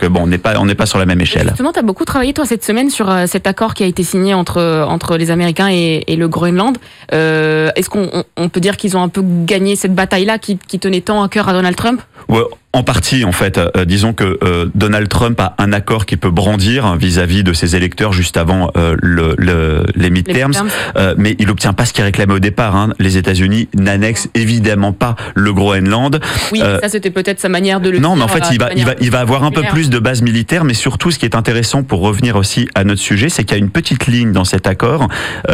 Donc on n'est pas sur la même échelle. Justement, tu as beaucoup travaillé toi cette semaine sur cet accord qui a été signé entre les Américains et le Groenland. Est-ce qu'on peut dire qu'ils ont un peu gagné cette bataille-là qui tenait tant à cœur à Donald Trump ? Ouais, en partie, en fait. Disons que Donald Trump a un accord qu'il peut brandir vis-à-vis de ses électeurs juste avant les midterms, mais il n'obtient pas ce qu'il réclamait au départ. Hein. Les États-Unis n'annexent évidemment pas le Groenland. Oui, ça c'était peut-être sa manière de le dire. Non, mais en fait, il va avoir un peu plus de bases militaires, mais surtout, ce qui est intéressant pour revenir aussi à notre sujet, c'est qu'il y a une petite ligne dans cet accord.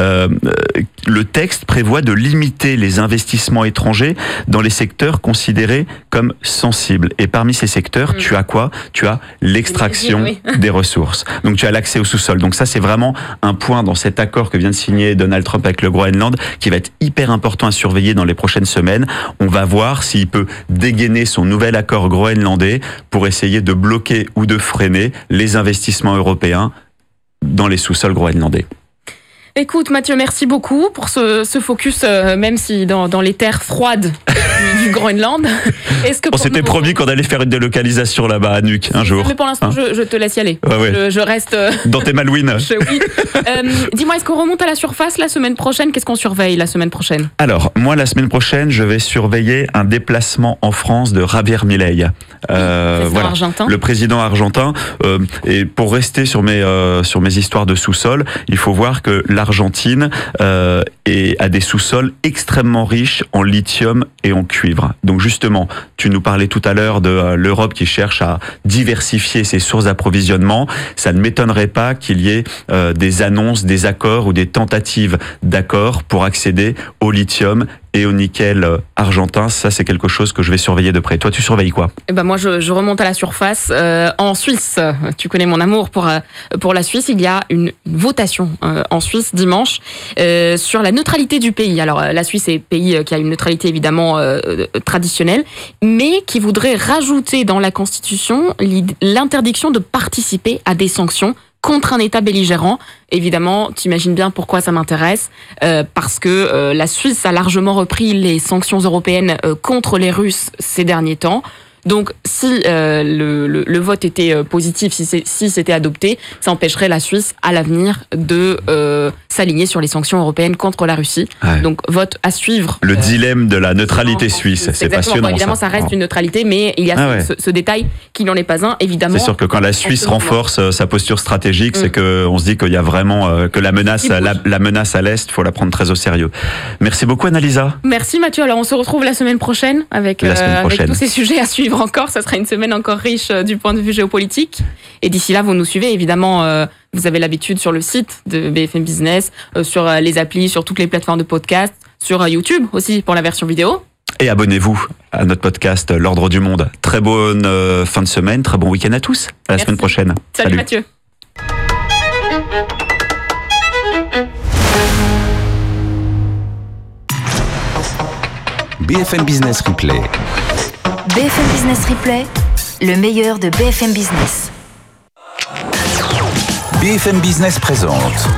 Le texte prévoit de limiter les investissements étrangers dans les secteurs considérés comme sensibles. Et parmi ces secteurs, tu as quoi ? Tu as l'extraction des ressources. Donc tu as l'accès au sous-sol. Donc ça, c'est vraiment un point dans cet accord que vient de signer Donald Trump avec le Groenland qui va être hyper important à surveiller dans les prochaines semaines. On va voir s'il peut dégainer son nouvel accord groenlandais pour essayer de bloquer ou de freiner les investissements européens dans les sous-sols groenlandais. Écoute Mathieu, merci beaucoup pour ce focus, même si dans les terres froides du Groenland. On s'était promis qu'on allait faire une délocalisation là-bas à Nuuk un jour. Mais pour l'instant, je te laisse y aller. Ouais. Je reste... Dans tes malouines. Oui. Dis-moi, est-ce qu'on remonte à la surface la semaine prochaine ? Qu'est-ce qu'on surveille la semaine prochaine ? Alors, moi, la semaine prochaine, je vais surveiller un déplacement en France de Javier Milei. Argentin. Le président argentin. Et pour rester sur mes histoires de sous-sol, il faut voir que l'Argentine a des sous-sols extrêmement riches en lithium et en cuivre. Donc justement, tu nous parlais tout à l'heure de l'Europe qui cherche à diversifier ses sources d'approvisionnement. Ça ne m'étonnerait pas qu'il y ait des annonces, des accords ou des tentatives d'accords pour accéder au lithium et au nickel argentin. Ça, c'est quelque chose que je vais surveiller de près. Toi, tu surveilles quoi ? Moi, je remonte à la surface. En Suisse, tu connais mon amour pour la Suisse. Il y a une votation en Suisse dimanche sur la neutralité du pays. Alors, la Suisse est un pays qui a une neutralité évidemment traditionnelle, mais qui voudrait rajouter dans la Constitution l'interdiction de participer à des sanctions contre un État belligérant. Évidemment, tu imagines bien pourquoi ça m'intéresse, parce que la Suisse a largement repris les sanctions européennes contre les Russes ces derniers temps. Donc, si le vote était positif, si c'était adopté, ça empêcherait la Suisse à l'avenir de s'aligner sur les sanctions européennes contre la Russie. Ouais. Donc, vote à suivre. Le dilemme de la neutralité suisse, c'est passionnant. Évidemment, ça reste une neutralité, mais il y a ce détail qui n'en est pas un, évidemment. C'est sûr que quand la Suisse renforce sa posture stratégique, c'est qu'on se dit qu'il y a vraiment que la menace à l'Est, il faut la prendre très au sérieux. Merci beaucoup, Annalisa. Merci, Mathieu. Alors, on se retrouve la semaine prochaine avec tous ces sujets à suivre encore. Ça sera une semaine encore riche du point de vue géopolitique. Et d'ici là, vous nous suivez. Évidemment, vous avez l'habitude sur le site de BFM Business, sur les applis, sur toutes les plateformes de podcast, sur YouTube aussi pour la version vidéo. Et abonnez-vous à notre podcast L'Ordre du Monde. Très bonne fin de semaine, très bon week-end à tous. À la semaine prochaine. Salut Mathieu. BFM Business Replay. BFM Business Replay, le meilleur de BFM Business. BFM Business présente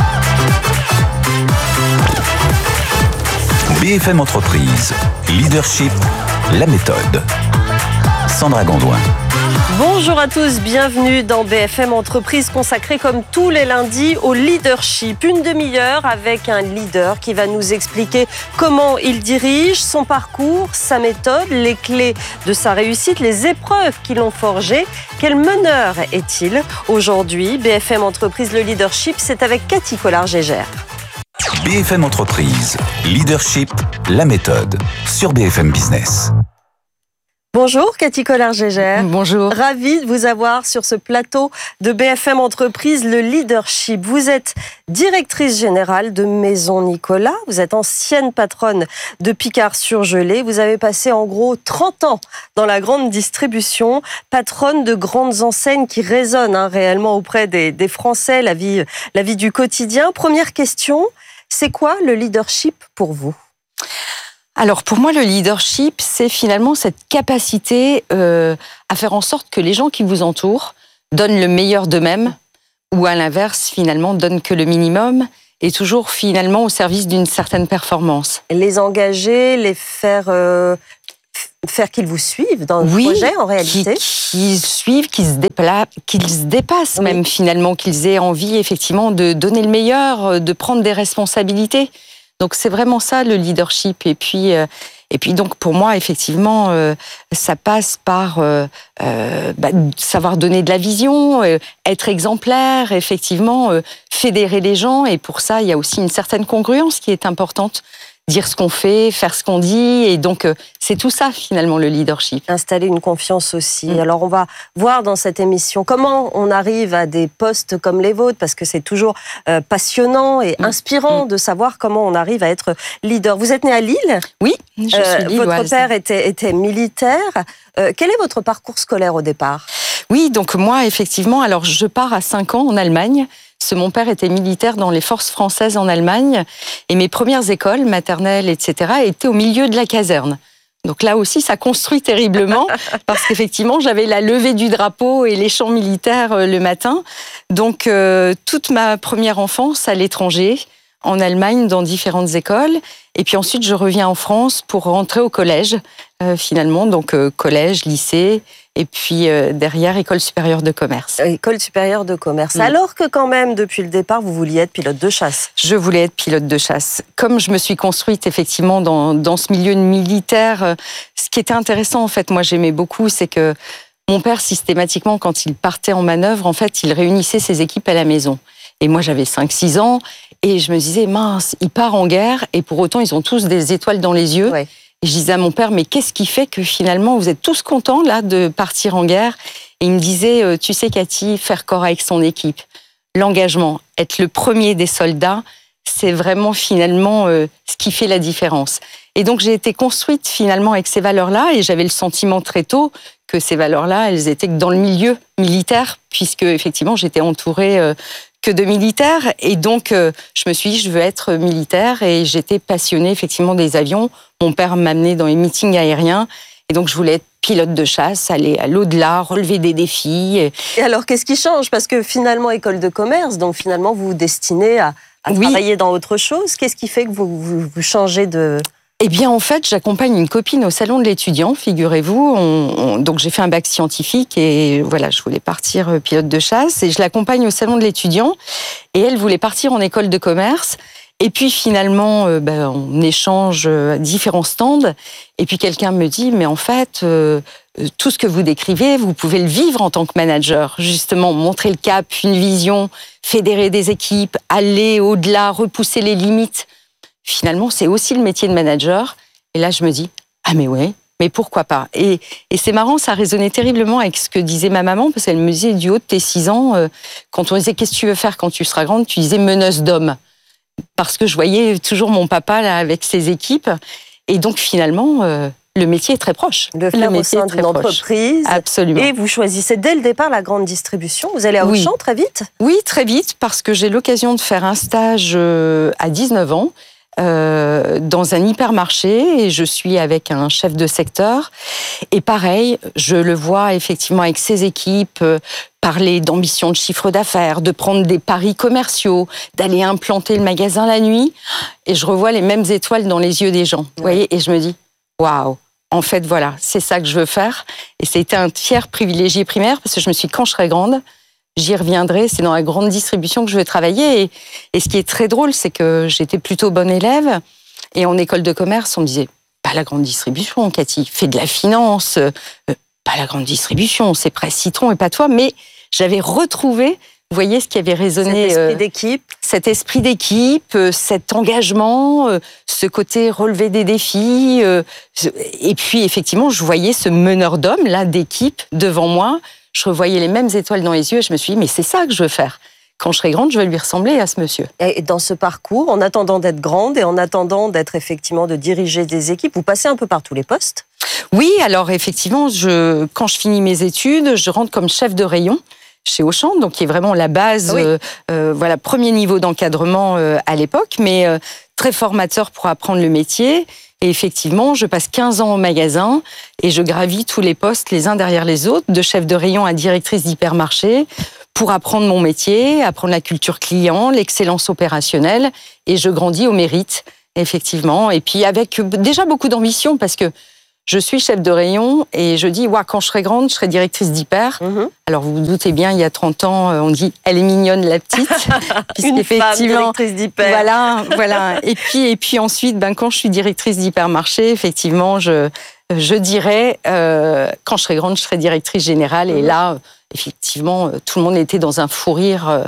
BFM Entreprise, Leadership, la méthode. Sandra Gondouin. Bonjour à tous, bienvenue dans BFM Entreprise consacrée comme tous les lundis au leadership. Une demi-heure avec un leader qui va nous expliquer comment il dirige, son parcours, sa méthode, les clés de sa réussite, les épreuves qui l'ont forgé. Quel meneur est-il aujourd'hui ? BFM Entreprise, le leadership, c'est avec Cathy Collard-Gégère. BFM Entreprise, Leadership, la méthode, sur BFM Business. Bonjour Cathy Collard-Gégère. Bonjour. Ravie de vous avoir sur ce plateau de BFM Entreprise, le leadership. Vous êtes directrice générale de Maison Nicolas. Vous êtes ancienne patronne de Picard-Surgelés. Vous avez passé en gros 30 ans dans la grande distribution, patronne de grandes enseignes qui résonnent réellement auprès des Français, la vie du quotidien. Première question, c'est quoi le leadership pour vous ? Alors pour moi, le leadership, c'est finalement cette capacité à faire en sorte que les gens qui vous entourent donnent le meilleur d'eux-mêmes ou à l'inverse, finalement, donnent que le minimum et toujours finalement au service d'une certaine performance. Les engager, les faire faire qu'ils vous suivent dans le projet en réalité. Qu'ils suivent, qu'ils se dépassent même finalement, qu'ils aient envie effectivement de donner le meilleur, de prendre des responsabilités. Donc c'est vraiment ça le leadership. Et puis donc pour moi effectivement ça passe par savoir donner de la vision, être exemplaire, effectivement fédérer les gens. Et pour ça il y a aussi une certaine congruence qui est importante. Dire ce qu'on fait, faire ce qu'on dit, et donc c'est tout ça finalement le leadership. Installer une confiance aussi. Alors on va voir dans cette émission comment on arrive à des postes comme les vôtres, parce que c'est toujours passionnant et inspirant de savoir comment on arrive à être leader. Vous êtes né à Lille ? Oui, je suis lilloise. Votre père était militaire. Quel est votre parcours scolaire au départ ? Oui, donc moi effectivement, alors je pars à 5 ans en Allemagne. Mon père était militaire dans les forces françaises en Allemagne et mes premières écoles maternelles, etc., étaient au milieu de la caserne. Donc là aussi, ça construit terriblement parce qu'effectivement, j'avais la levée du drapeau et les chants militaires le matin. Donc toute ma première enfance à l'étranger, en Allemagne, dans différentes écoles. Et puis ensuite, je reviens en France pour rentrer au collège, finalement. Donc collège, lycée, et puis derrière, école supérieure de commerce. École supérieure de commerce. Alors que quand même, depuis le départ, vous vouliez être pilote de chasse. Je voulais être pilote de chasse. Comme je me suis construite effectivement dans ce milieu militaire, ce qui était intéressant, en fait, moi j'aimais beaucoup, c'est que mon père, systématiquement, quand il partait en manœuvre, en fait, il réunissait ses équipes à la maison. Et moi, j'avais 5-6 ans, et je me disais, mince, il part en guerre, et pour autant, ils ont tous des étoiles dans les yeux. Ouais. Et je disais à mon père, mais qu'est-ce qui fait que finalement, vous êtes tous contents, là, de partir en guerre ? Et il me disait, tu sais, Cathy, faire corps avec son équipe, l'engagement, être le premier des soldats, c'est vraiment finalement ce qui fait la différence. Et donc, j'ai été construite finalement avec ces valeurs-là, et j'avais le sentiment très tôt que ces valeurs-là, elles étaient que dans le milieu militaire, puisque effectivement, j'étais entourée que de militaires. Et donc, je me suis dit, je veux être militaire, et j'étais passionnée effectivement des avions. Mon père m'amenait dans les meetings aériens, et donc je voulais être pilote de chasse, aller à l'au-delà, relever des défis. Et alors, qu'est-ce qui change ? Parce que finalement, école de commerce, donc finalement, vous vous destinez à travailler dans autre chose. Qu'est-ce qui fait que vous changez de... Eh bien, en fait, j'accompagne une copine au salon de l'étudiant, figurez-vous. Donc, j'ai fait un bac scientifique et voilà, je voulais partir pilote de chasse. Et je l'accompagne au salon de l'étudiant. Et elle voulait partir en école de commerce. Et puis, finalement, on échange à différents stands. Et puis, quelqu'un me dit, mais en fait, tout ce que vous décrivez, vous pouvez le vivre en tant que manager. Justement, montrer le cap, une vision, fédérer des équipes, aller au-delà, repousser les limites. Finalement, c'est aussi le métier de manager. Et là, je me dis, ah mais ouais, mais pourquoi pas ? Et c'est marrant, ça résonnait terriblement avec ce que disait ma maman, parce qu'elle me disait, du haut de tes 6 ans, quand on disait, qu'est-ce que tu veux faire quand tu seras grande ? Tu disais, meneuse d'hommes. Parce que je voyais toujours mon papa là avec ses équipes. Et donc, finalement, le métier est très proche. Le faire au sein d'une entreprise. Absolument. Et vous choisissez dès le départ la grande distribution. Vous allez à Auchan très vite ? Oui, très vite, parce que j'ai l'occasion de faire un stage à 19 ans. Dans un hypermarché, et je suis avec un chef de secteur. Et pareil, je le vois effectivement avec ses équipes parler d'ambition de chiffre d'affaires, de prendre des paris commerciaux, d'aller implanter le magasin la nuit. Et je revois les mêmes étoiles dans les yeux des gens. Vous voyez, et je me dis, waouh, en fait, voilà, c'est ça que je veux faire. Et c'était un tiers privilégié primaire, parce que je me suis dit, quand je serai grande, j'y reviendrai, c'est dans la grande distribution que je vais travailler. Et ce qui est très drôle, c'est que j'étais plutôt bonne élève. Et en école de commerce, on me disait, pas la grande distribution, Cathy, fais de la finance, pas la grande distribution, c'est Presse Citron et pas toi. Mais j'avais retrouvé, vous voyez, ce qui avait résonné. Cet esprit d'équipe. Cet esprit d'équipe, cet engagement, ce côté relever des défis. Et puis, effectivement, je voyais ce meneur d'hommes, là, d'équipe, devant moi. Je revoyais les mêmes étoiles dans les yeux et je me suis dit, mais c'est ça que je veux faire. Quand je serai grande, je vais lui ressembler à ce monsieur. Et dans ce parcours, en attendant d'être grande et en attendant d'être effectivement de diriger des équipes, vous passez un peu par tous les postes ? Oui, alors effectivement, quand je finis mes études, je rentre comme chef de rayon chez Auchan, donc qui est vraiment la base, voilà, premier niveau d'encadrement à l'époque, mais très formateur pour apprendre le métier. Et effectivement, je passe 15 ans au magasin et je gravis tous les postes les uns derrière les autres, de chef de rayon à directrice d'hypermarché, pour apprendre mon métier, apprendre la culture client, l'excellence opérationnelle. Et je grandis au mérite, effectivement. Et puis avec déjà beaucoup d'ambition, parce que je suis chef de rayon et je dis, quand je serai grande, je serai directrice d'hyper. Alors, vous vous doutez bien, il y a 30 ans, on dit, elle est mignonne, la petite. Une femme directrice d'hyper. Voilà. Et puis ensuite, quand je suis directrice d'hypermarché, effectivement, je dirais, quand je serai grande, je serai directrice générale. Et là, effectivement, tout le monde était dans un fou rire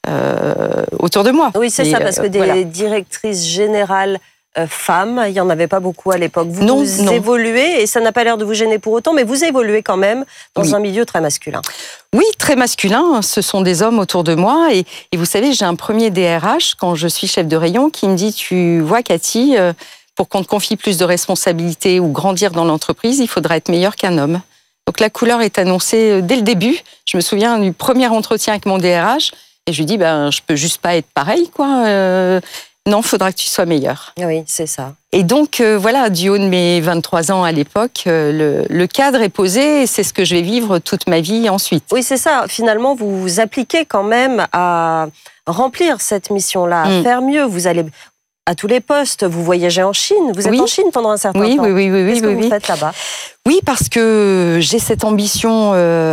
autour de moi. Oui, c'est ça, parce que des directrices générales femmes, il n'y en avait pas beaucoup à l'époque. Vous évoluez, et ça n'a pas l'air de vous gêner pour autant, mais vous évoluez quand même dans un milieu très masculin. Oui, très masculin. Ce sont des hommes autour de moi. Et vous savez, j'ai un premier DRH, quand je suis chef de rayon, qui me dit, tu vois, Cathy, pour qu'on te confie plus de responsabilités ou grandir dans l'entreprise, il faudra être meilleur qu'un homme. Donc la couleur est annoncée dès le début. Je me souviens du premier entretien avec mon DRH, et je lui dis, je peux juste pas être pareil, quoi. Non, il faudra que tu sois meilleur. Oui, c'est ça. Et donc, voilà, du haut de mes 23 ans à l'époque, le cadre est posé et c'est ce que je vais vivre toute ma vie ensuite. Oui, c'est ça. Finalement, vous vous appliquez quand même à remplir cette mission-là, à faire mieux. Vous allez à tous les postes, vous voyagez en Chine. Vous êtes en Chine pendant un certain temps. Oui. Qu'est-ce que vous faites là-bas ? Oui, parce que j'ai cette ambition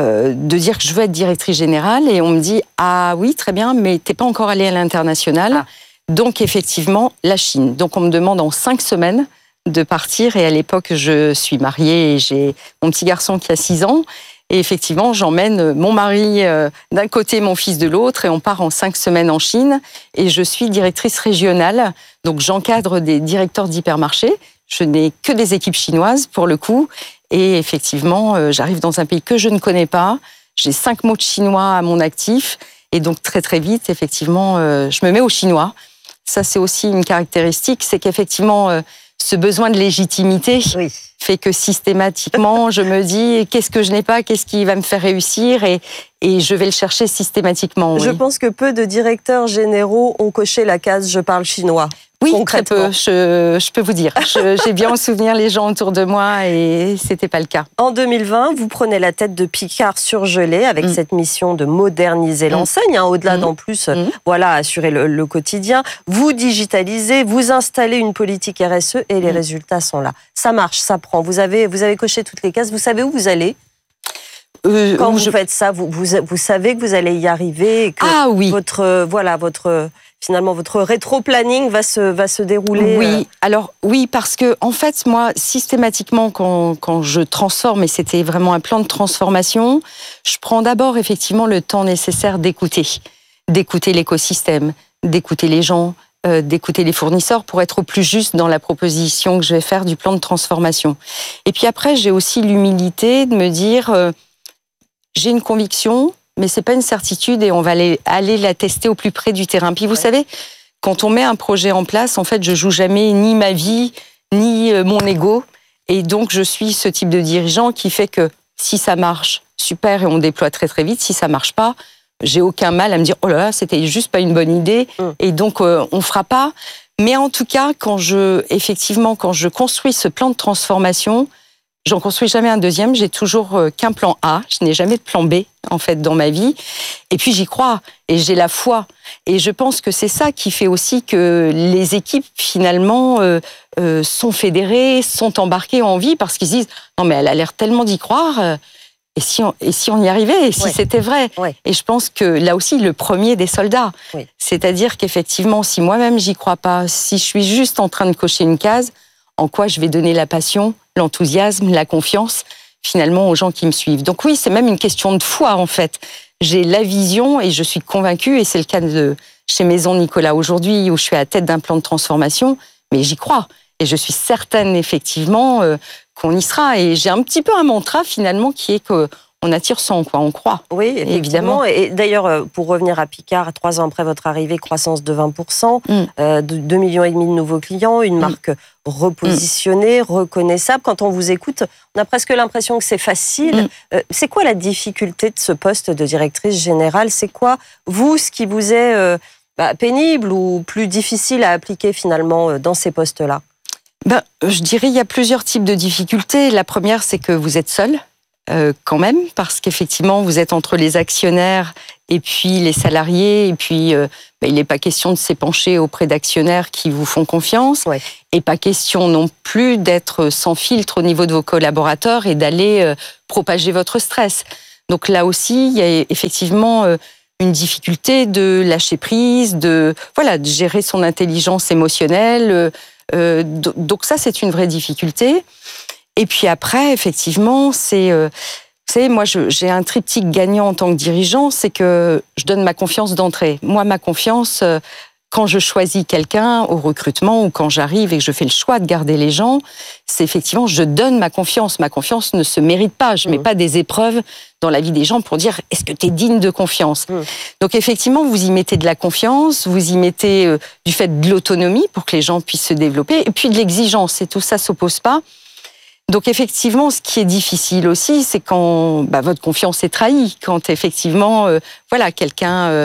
de dire que je veux être directrice générale et on me dit, ah oui, très bien, mais t'es pas encore allée à l'international. Donc, effectivement, la Chine. Donc, on me demande en 5 semaines de partir. Et à l'époque, je suis mariée et j'ai mon petit garçon qui a 6 ans. Et effectivement, j'emmène mon mari d'un côté, mon fils de l'autre. Et on part en 5 semaines en Chine. Et je suis directrice régionale. Donc, j'encadre des directeurs d'hypermarchés. Je n'ai que des équipes chinoises, pour le coup. Et effectivement, j'arrive dans un pays que je ne connais pas. J'ai 5 mots de chinois à mon actif. Et donc, très, très vite, effectivement, je me mets au chinois. Ça, c'est aussi une caractéristique, c'est qu'effectivement, ce besoin de légitimité fait que systématiquement, je me dis, qu'est-ce que je n'ai pas, qu'est-ce qui va me faire réussir, et je vais le chercher systématiquement. Je pense que peu de directeurs généraux ont coché la case « je parle chinois ». Oui, très peu, je peux vous dire. J'ai bien en souvenir les gens autour de moi et c'était pas le cas. En 2020, vous prenez la tête de Picard Surgelé avec cette mission de moderniser l'enseigne, au-delà d'en plus, assurer le quotidien. Vous digitalisez, vous installez une politique RSE et les résultats sont là. Ça marche, ça prend. Vous avez coché toutes les cases, vous savez où vous allez ? Quand vous faites ça, vous savez que vous allez y arriver et que votre rétro-planning va se dérouler. Oui, alors oui, parce que en fait, moi, systématiquement, quand je transforme, et c'était vraiment un plan de transformation, je prends d'abord effectivement le temps nécessaire d'écouter l'écosystème, d'écouter les gens, d'écouter les fournisseurs pour être au plus juste dans la proposition que je vais faire du plan de transformation. Et puis après, j'ai aussi l'humilité de me dire, j'ai une conviction, mais c'est pas une certitude et on va aller la tester au plus près du terrain. Puis vous savez, quand on met un projet en place, en fait, je joue jamais ni ma vie, ni mon ego. Et donc, je suis ce type de dirigeant qui fait que si ça marche, super, et on déploie très très vite. Si ça marche pas, j'ai aucun mal à me dire, oh là là, c'était juste pas une bonne idée. Et donc, on fera pas. Mais en tout cas, quand je construis ce plan de transformation, j'en construis jamais un deuxième, j'ai toujours qu'un plan A, je n'ai jamais de plan B, en fait, dans ma vie. Et puis j'y crois, et j'ai la foi. Et je pense que c'est ça qui fait aussi que les équipes, finalement, sont fédérées, sont embarquées en vie, parce qu'ils se disent, non mais elle a l'air tellement d'y croire, et si on y arrivait, et si c'était vrai. Et je pense que là aussi, le premier des soldats. C'est-à-dire qu'effectivement, si moi-même j'y crois pas, si je suis juste en train de cocher une case, en quoi je vais donner la passion, l'enthousiasme, la confiance, finalement, aux gens qui me suivent. Donc oui, c'est même une question de foi, en fait. J'ai la vision et je suis convaincue, et c'est le cas chez Maison Nicolas aujourd'hui, où je suis à la tête d'un plan de transformation, mais j'y crois. Et je suis certaine, effectivement, qu'on y sera. Et j'ai un petit peu un mantra, finalement, qui est qu'on attire ça en quoi on croit. Oui, évidemment. Et d'ailleurs, pour revenir à Picard, 3 ans après votre arrivée, croissance de 20%, 2,5 millions de nouveaux clients, une marque repositionnée, reconnaissable. Quand on vous écoute, on a presque l'impression que c'est facile. C'est quoi la difficulté de ce poste de directrice générale ? C'est quoi, vous, ce qui vous est pénible ou plus difficile à appliquer finalement dans ces postes-là ? Je dirais il y a plusieurs types de difficultés. La première, c'est que vous êtes seul, quand même, parce qu'effectivement, vous êtes entre les actionnaires et puis les salariés, et puis il n'est pas question de s'épancher auprès d'actionnaires qui vous font confiance, et pas question non plus d'être sans filtre au niveau de vos collaborateurs et d'aller propager votre stress. Donc là aussi, il y a effectivement une difficulté de lâcher prise, de gérer son intelligence émotionnelle. Donc ça, c'est une vraie difficulté. Et puis après, effectivement, vous savez, moi, j'ai un triptyque gagnant en tant que dirigeant, c'est que je donne ma confiance d'entrée. Moi, ma confiance, quand je choisis quelqu'un au recrutement ou quand j'arrive et que je fais le choix de garder les gens, c'est effectivement, je donne ma confiance. Ma confiance ne se mérite pas. Je ne mets pas des épreuves dans la vie des gens pour dire « est-ce que tu es digne de confiance ?» Donc effectivement, vous y mettez de la confiance, vous y mettez du fait de l'autonomie pour que les gens puissent se développer, et puis de l'exigence, et tout ça ne s'oppose pas. Donc effectivement, ce qui est difficile aussi, c'est quand votre confiance est trahie, quand effectivement, quelqu'un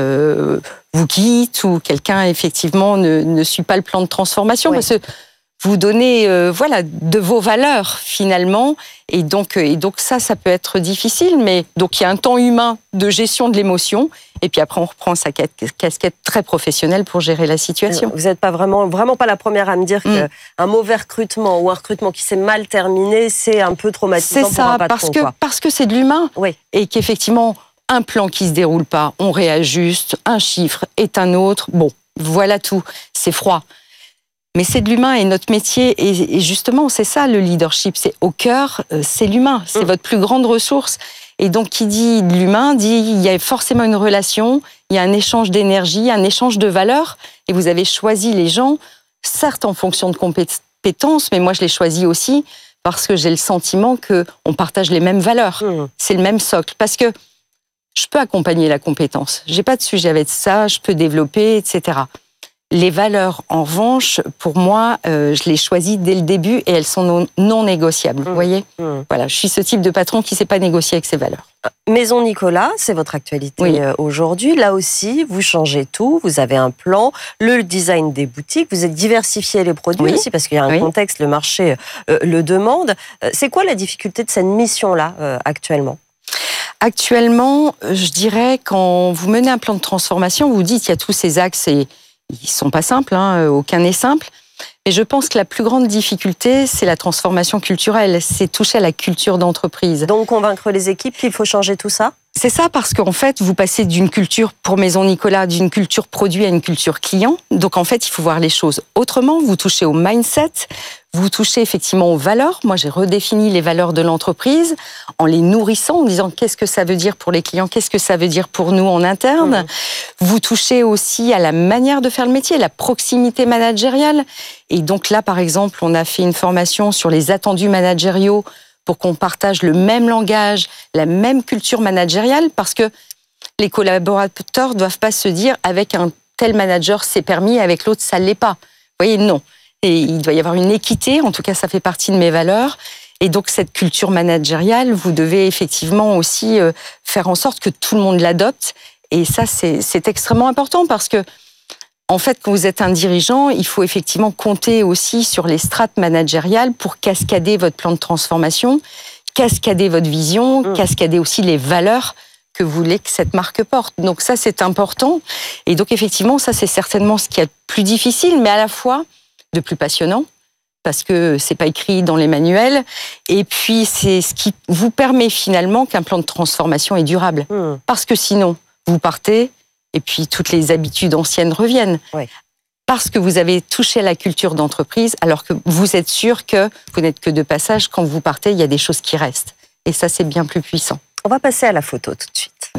vous quitte ou quelqu'un effectivement ne suit pas le plan de transformation, parce que vous donnez de vos valeurs finalement, et donc ça peut être difficile, mais donc il y a un temps humain de gestion de l'émotion, et puis après on reprend sa casquette très professionnelle pour gérer la situation. Vous n'êtes pas vraiment pas la première à me dire qu'un mauvais recrutement ou un recrutement qui s'est mal terminé, c'est un peu traumatisant pour un patron. C'est ça, parce que c'est de l'humain, et qu'effectivement un plan qui se déroule pas, on réajuste, un chiffre est un autre, bon, voilà tout, c'est froid. Mais c'est de l'humain, et notre métier, et justement, c'est ça le leadership, c'est au cœur, c'est l'humain, c'est votre plus grande ressource. Et donc, qui dit de l'humain, dit il y a forcément une relation, il y a un échange d'énergie, un échange de valeurs, et vous avez choisi les gens, certes en fonction de compétences, mais moi je les choisis aussi parce que j'ai le sentiment qu'on partage les mêmes valeurs, c'est le même socle, parce que je peux accompagner la compétence, j'ai pas de sujet avec ça, je peux développer, etc. Les valeurs, en revanche, pour moi, je les choisis dès le début et elles sont non négociables. Vous voyez ? Voilà, je suis ce type de patron qui ne sait pas négocier avec ses valeurs. Maison Nicolas, c'est votre actualité aujourd'hui. Là aussi, vous changez tout. Vous avez un plan, le design des boutiques. Vous êtes diversifié les produits aussi parce qu'il y a un contexte, le marché le demande. C'est quoi la difficulté de cette mission-là actuellement ? Actuellement, je dirais, quand vous menez un plan de transformation, vous dites qu'il y a tous ces axes et ils sont pas simples, aucun n'est simple. Mais je pense que la plus grande difficulté, c'est la transformation culturelle. C'est toucher à la culture d'entreprise. Donc convaincre les équipes qu'il faut changer tout ça ? C'est ça, parce qu'en fait, vous passez d'une culture, pour Maison Nicolas, d'une culture produit à une culture client. Donc en fait, il faut voir les choses autrement. Vous touchez au mindset, vous touchez effectivement aux valeurs. Moi, j'ai redéfini les valeurs de l'entreprise en les nourrissant, en disant qu'est-ce que ça veut dire pour les clients, qu'est-ce que ça veut dire pour nous en interne. Vous touchez aussi à la manière de faire le métier, la proximité managériale. Et donc là, par exemple, on a fait une formation sur les attendus managériaux pour qu'on partage le même langage, la même culture managériale, parce que les collaborateurs ne doivent pas se dire avec un tel manager c'est permis, avec l'autre ça ne l'est pas. Vous voyez, non. Et il doit y avoir une équité, en tout cas ça fait partie de mes valeurs. Et donc cette culture managériale, vous devez effectivement aussi faire en sorte que tout le monde l'adopte. Et ça, c'est extrêmement important parce que, en fait, quand vous êtes un dirigeant, il faut effectivement compter aussi sur les strates managériales pour cascader votre plan de transformation, cascader votre vision, cascader aussi les valeurs que vous voulez que cette marque porte. Donc ça, c'est important. Et donc effectivement, ça, c'est certainement ce qui est le plus difficile, mais à la fois de plus passionnant, parce que c'est pas écrit dans les manuels. Et puis, c'est ce qui vous permet finalement qu'un plan de transformation est durable. Parce que sinon, vous partez et puis toutes les habitudes anciennes reviennent. Parce que vous avez touché à la culture d'entreprise, alors que vous êtes sûr que vous n'êtes que de passage. Quand vous partez, il y a des choses qui restent. Et ça, c'est bien plus puissant. On va passer à la photo tout de suite.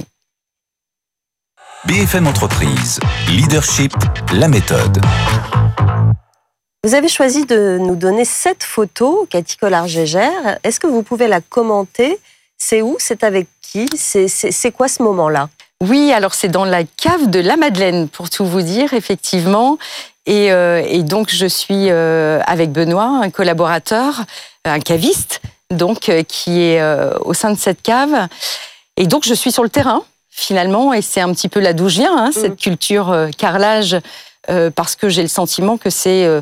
BFM Entreprise, Leadership, la méthode. Vous avez choisi de nous donner 7 photos, Cathy Collard-Gégère. Est-ce que vous pouvez la commenter ? C'est où ? C'est avec qui ? C'est quoi ce moment-là ? Oui, alors c'est dans la cave de la Madeleine, pour tout vous dire, effectivement. Et donc, je suis avec Benoît, un collaborateur, un caviste, donc, qui est au sein de cette cave. Et donc, je suis sur le terrain, finalement, et c'est un petit peu là d'où je viens, cette culture carrelage, parce que j'ai le sentiment que c'est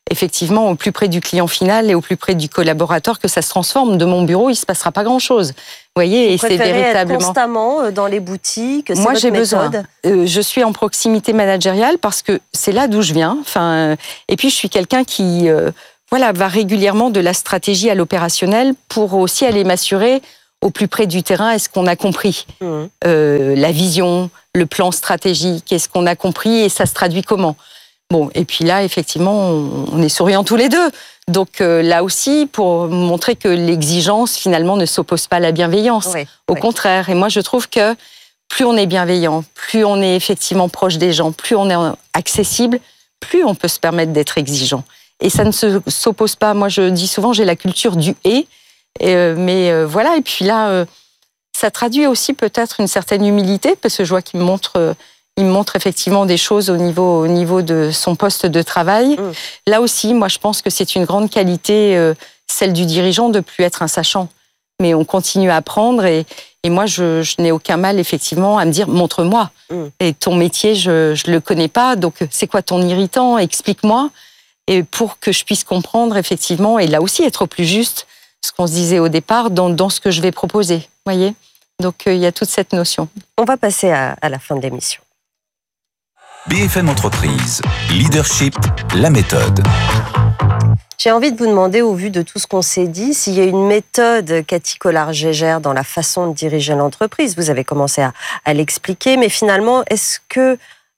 effectivement au plus près du client final et au plus près du collaborateur que ça se transforme. De mon bureau, il se passera pas grand-chose. Vous voyez, Vous et c'est préférez véritablement. être constamment dans les boutiques. C'est Moi, votre j'ai méthode. besoin. Je suis en proximité managériale parce que c'est là d'où je viens. Enfin, et puis je suis quelqu'un qui, va régulièrement de la stratégie à l'opérationnel pour aussi aller m'assurer au plus près du terrain. Est-ce qu'on a compris la vision, le plan stratégique? Est-ce qu'on a compris et ça se traduit comment? Bon, et puis là, effectivement, on est souriants tous les deux. Donc là aussi, pour montrer que l'exigence, finalement, ne s'oppose pas à la bienveillance. Oui, Au contraire. Et moi, je trouve que plus on est bienveillant, plus on est effectivement proche des gens, plus on est accessible, plus on peut se permettre d'être exigeant. Et ça ne s'oppose pas. Moi, je dis souvent, j'ai la culture du « et ». Voilà, et puis là, ça traduit aussi peut-être une certaine humilité, parce que je vois qu'il me montre effectivement des choses au niveau de son poste de travail. Là aussi, moi, je pense que c'est une grande qualité, celle du dirigeant, de plus être un sachant. Mais on continue à apprendre, et moi, je n'ai aucun mal, effectivement, à me dire, montre-moi. Et ton métier, je le connais pas, donc c'est quoi ton irritant? Explique-moi. Et pour que je puisse comprendre, effectivement, et là aussi être au plus juste, ce qu'on se disait au départ, dans ce que je vais proposer. Voyez? Donc, il y a toute cette notion. On va passer à la fin de l'émission. BFM Entreprise, Leadership, la méthode. J'ai envie de vous demander, au vu de tout ce qu'on s'est dit, s'il y a une méthode Cathy Collard-Gégère dans la façon de diriger l'entreprise. Vous avez commencé à l'expliquer, mais finalement, est-ce que,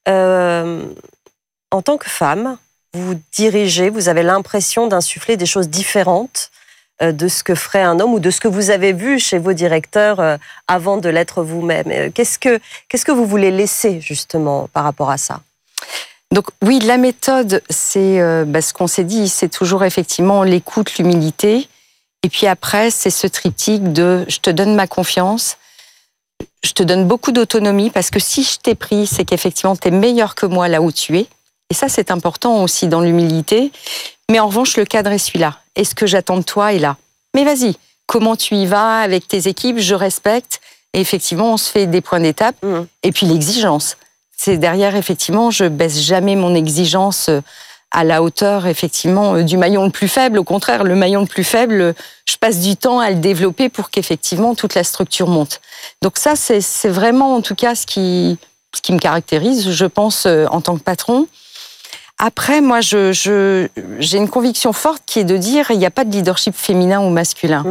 en tant que femme, vous dirigez, vous avez l'impression d'insuffler des choses différentes de ce que ferait un homme ou de ce que vous avez vu chez vos directeurs avant de l'être vous-même? Qu'est-ce que vous voulez laisser justement par rapport à ça? Donc oui, la méthode, c'est ce qu'on s'est dit, c'est toujours effectivement l'écoute, l'humilité. Et puis après, c'est ce triptyque de je te donne ma confiance, je te donne beaucoup d'autonomie, parce que si je t'ai pris, c'est qu'effectivement, tu es meilleur que moi là où tu es. Et ça, c'est important aussi dans l'humilité. Mais en revanche, le cadre est celui-là. Et ce que j'attends de toi est là. Mais vas-y, comment tu y vas avec tes équipes? Je respecte. Et effectivement, on se fait des points d'étape. Et puis l'exigence. C'est derrière, effectivement, je baisse jamais mon exigence à la hauteur, effectivement, du maillon le plus faible. Au contraire, le maillon le plus faible, je passe du temps à le développer pour qu'effectivement, toute la structure monte. Donc ça, c'est vraiment, en tout cas, ce qui me caractérise, je pense, en tant que patron. Après, moi, j'ai une conviction forte qui est de dire il n'y a pas de leadership féminin ou masculin.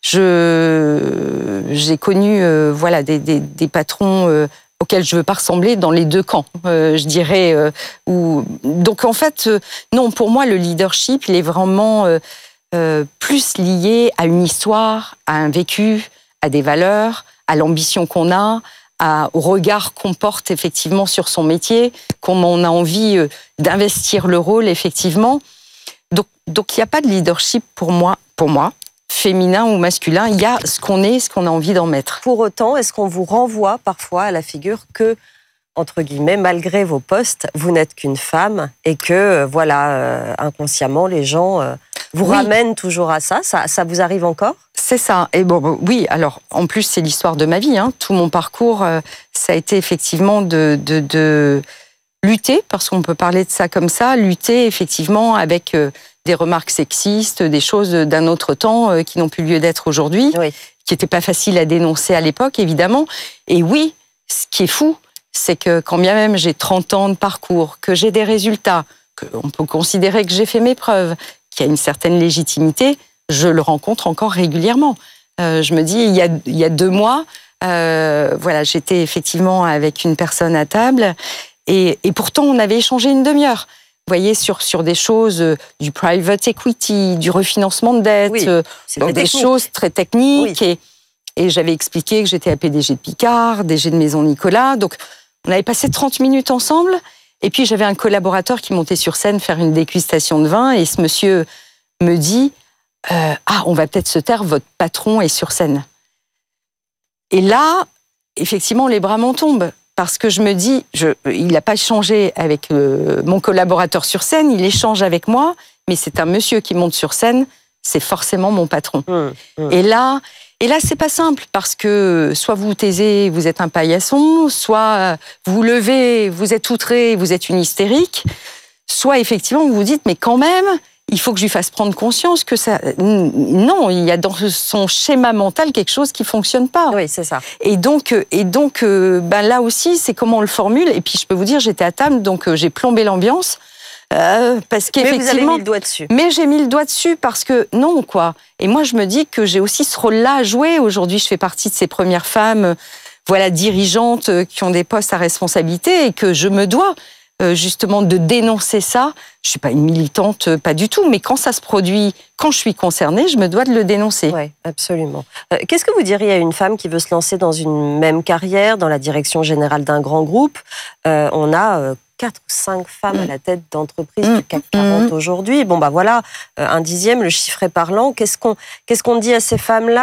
J'ai connu des patrons auxquels je ne veux pas ressembler dans les deux camps, je dirais. Donc, en fait, non, pour moi, le leadership, il est vraiment plus lié à une histoire, à un vécu, à des valeurs, à l'ambition qu'on a, au regard qu'on porte effectivement sur son métier, qu'on a envie d'investir le rôle effectivement. Donc il n'y a pas de leadership pour moi, féminin ou masculin. Il y a ce qu'on est, ce qu'on a envie d'en mettre. Pour autant, est-ce qu'on vous renvoie parfois à la figure que, entre guillemets, malgré vos postes, vous n'êtes qu'une femme et que, inconsciemment, les gens vous ramènent toujours à ça? Ça vous arrive encore? C'est ça. Et oui, alors, en plus, c'est l'histoire de ma vie. Tout mon parcours, ça a été effectivement de lutter, parce qu'on peut parler de ça comme ça, lutter effectivement avec des remarques sexistes, des choses d'un autre temps qui n'ont plus lieu d'être aujourd'hui, qui n'étaient pas faciles à dénoncer à l'époque, évidemment. Et oui, ce qui est fou, c'est que quand bien même j'ai 30 ans de parcours, que j'ai des résultats, qu'on peut considérer que j'ai fait mes preuves, qu'il y a une certaine légitimité, je le rencontre encore régulièrement. Je me dis, il y a 2 mois, j'étais effectivement avec une personne à table, et pourtant on avait échangé une demi-heure. Vous voyez, sur des choses du private equity, du refinancement de dette, donc des choses très techniques. Et j'avais expliqué que j'étais la PDG de Picard, DG de Maison Nicolas. Donc, on avait passé 30 minutes ensemble. Et puis, j'avais un collaborateur qui montait sur scène faire une dégustation de vin. Et ce monsieur me dit on va peut-être se taire, votre patron est sur scène. Et là, effectivement, les bras m'en tombent. Parce que je me dis, il n'a pas échangé avec mon collaborateur sur scène, il échange avec moi, mais c'est un monsieur qui monte sur scène, c'est forcément mon patron. Et là, c'est pas simple, parce que soit vous vous taisez, vous êtes un paillasson, soit vous vous levez, vous êtes outré, vous êtes une hystérique, soit effectivement vous vous dites mais quand même il faut que je lui fasse prendre conscience que ça non, il y a dans son schéma mental quelque chose qui fonctionne pas. Oui, c'est ça. Et donc là aussi c'est comment on le formule. Et puis je peux vous dire j'étais à table donc j'ai plombé l'ambiance. Parce qu'effectivement, mais vous avez mis le doigt dessus. Mais j'ai mis le doigt dessus parce que non, quoi. Et moi, je me dis que j'ai aussi ce rôle-là à jouer. Aujourd'hui, je fais partie de ces premières femmes, dirigeantes qui ont des postes à responsabilité et que je me dois justement de dénoncer ça. Je suis pas une militante, pas du tout, mais quand ça se produit, quand je suis concernée, je me dois de le dénoncer. Oui, absolument. Qu'est-ce que vous diriez à une femme qui veut se lancer dans une même carrière, dans la direction générale d'un grand groupe ? On a 4 ou 5 femmes à la tête d'entreprises du CAC 40 aujourd'hui. Bon, voilà, un dixième, le chiffre est parlant. Qu'est-ce qu'on dit à ces femmes-là ?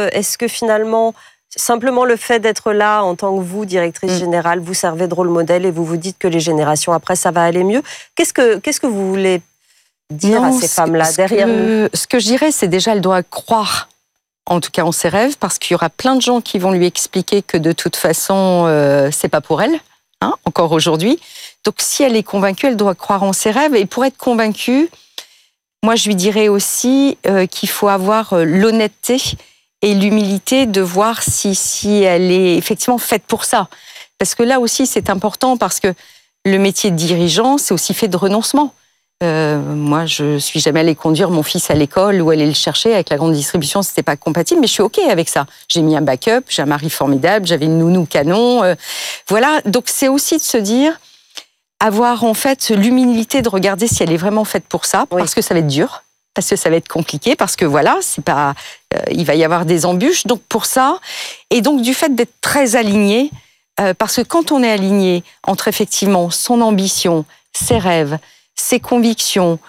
Est-ce que finalement, simplement le fait d'être là en tant que vous, directrice générale, vous servez de rôle modèle et vous vous dites que les générations après, ça va aller mieux ? Qu'est-ce que vous voulez dire à ces femmes-là derrière nous ? Ce que je dirais, c'est déjà, elle doit croire, en tout cas en ses rêves, parce qu'il y aura plein de gens qui vont lui expliquer que de toute façon, c'est pas pour elle, encore aujourd'hui. Donc, si elle est convaincue, elle doit croire en ses rêves. Et pour être convaincue, moi, je lui dirais aussi qu'il faut avoir l'honnêteté et l'humilité de voir si elle est effectivement faite pour ça. Parce que là aussi, c'est important parce que le métier de dirigeant, c'est aussi fait de renoncement. Moi, je suis jamais allée conduire mon fils à l'école ou aller le chercher. Avec la grande distribution, c'était pas compatible, mais je suis OK avec ça. J'ai mis un backup, j'ai un mari formidable, j'avais une nounou canon. Voilà, donc c'est aussi de se dire, avoir en fait l'humilité de regarder si elle est vraiment faite pour ça, parce que ça va être dur, parce que ça va être compliqué, parce que voilà, c'est pas, il va y avoir des embûches. Donc pour ça, et donc du fait d'être très aligné, parce que quand on est aligné entre effectivement son ambition, ses rêves, ses convictions,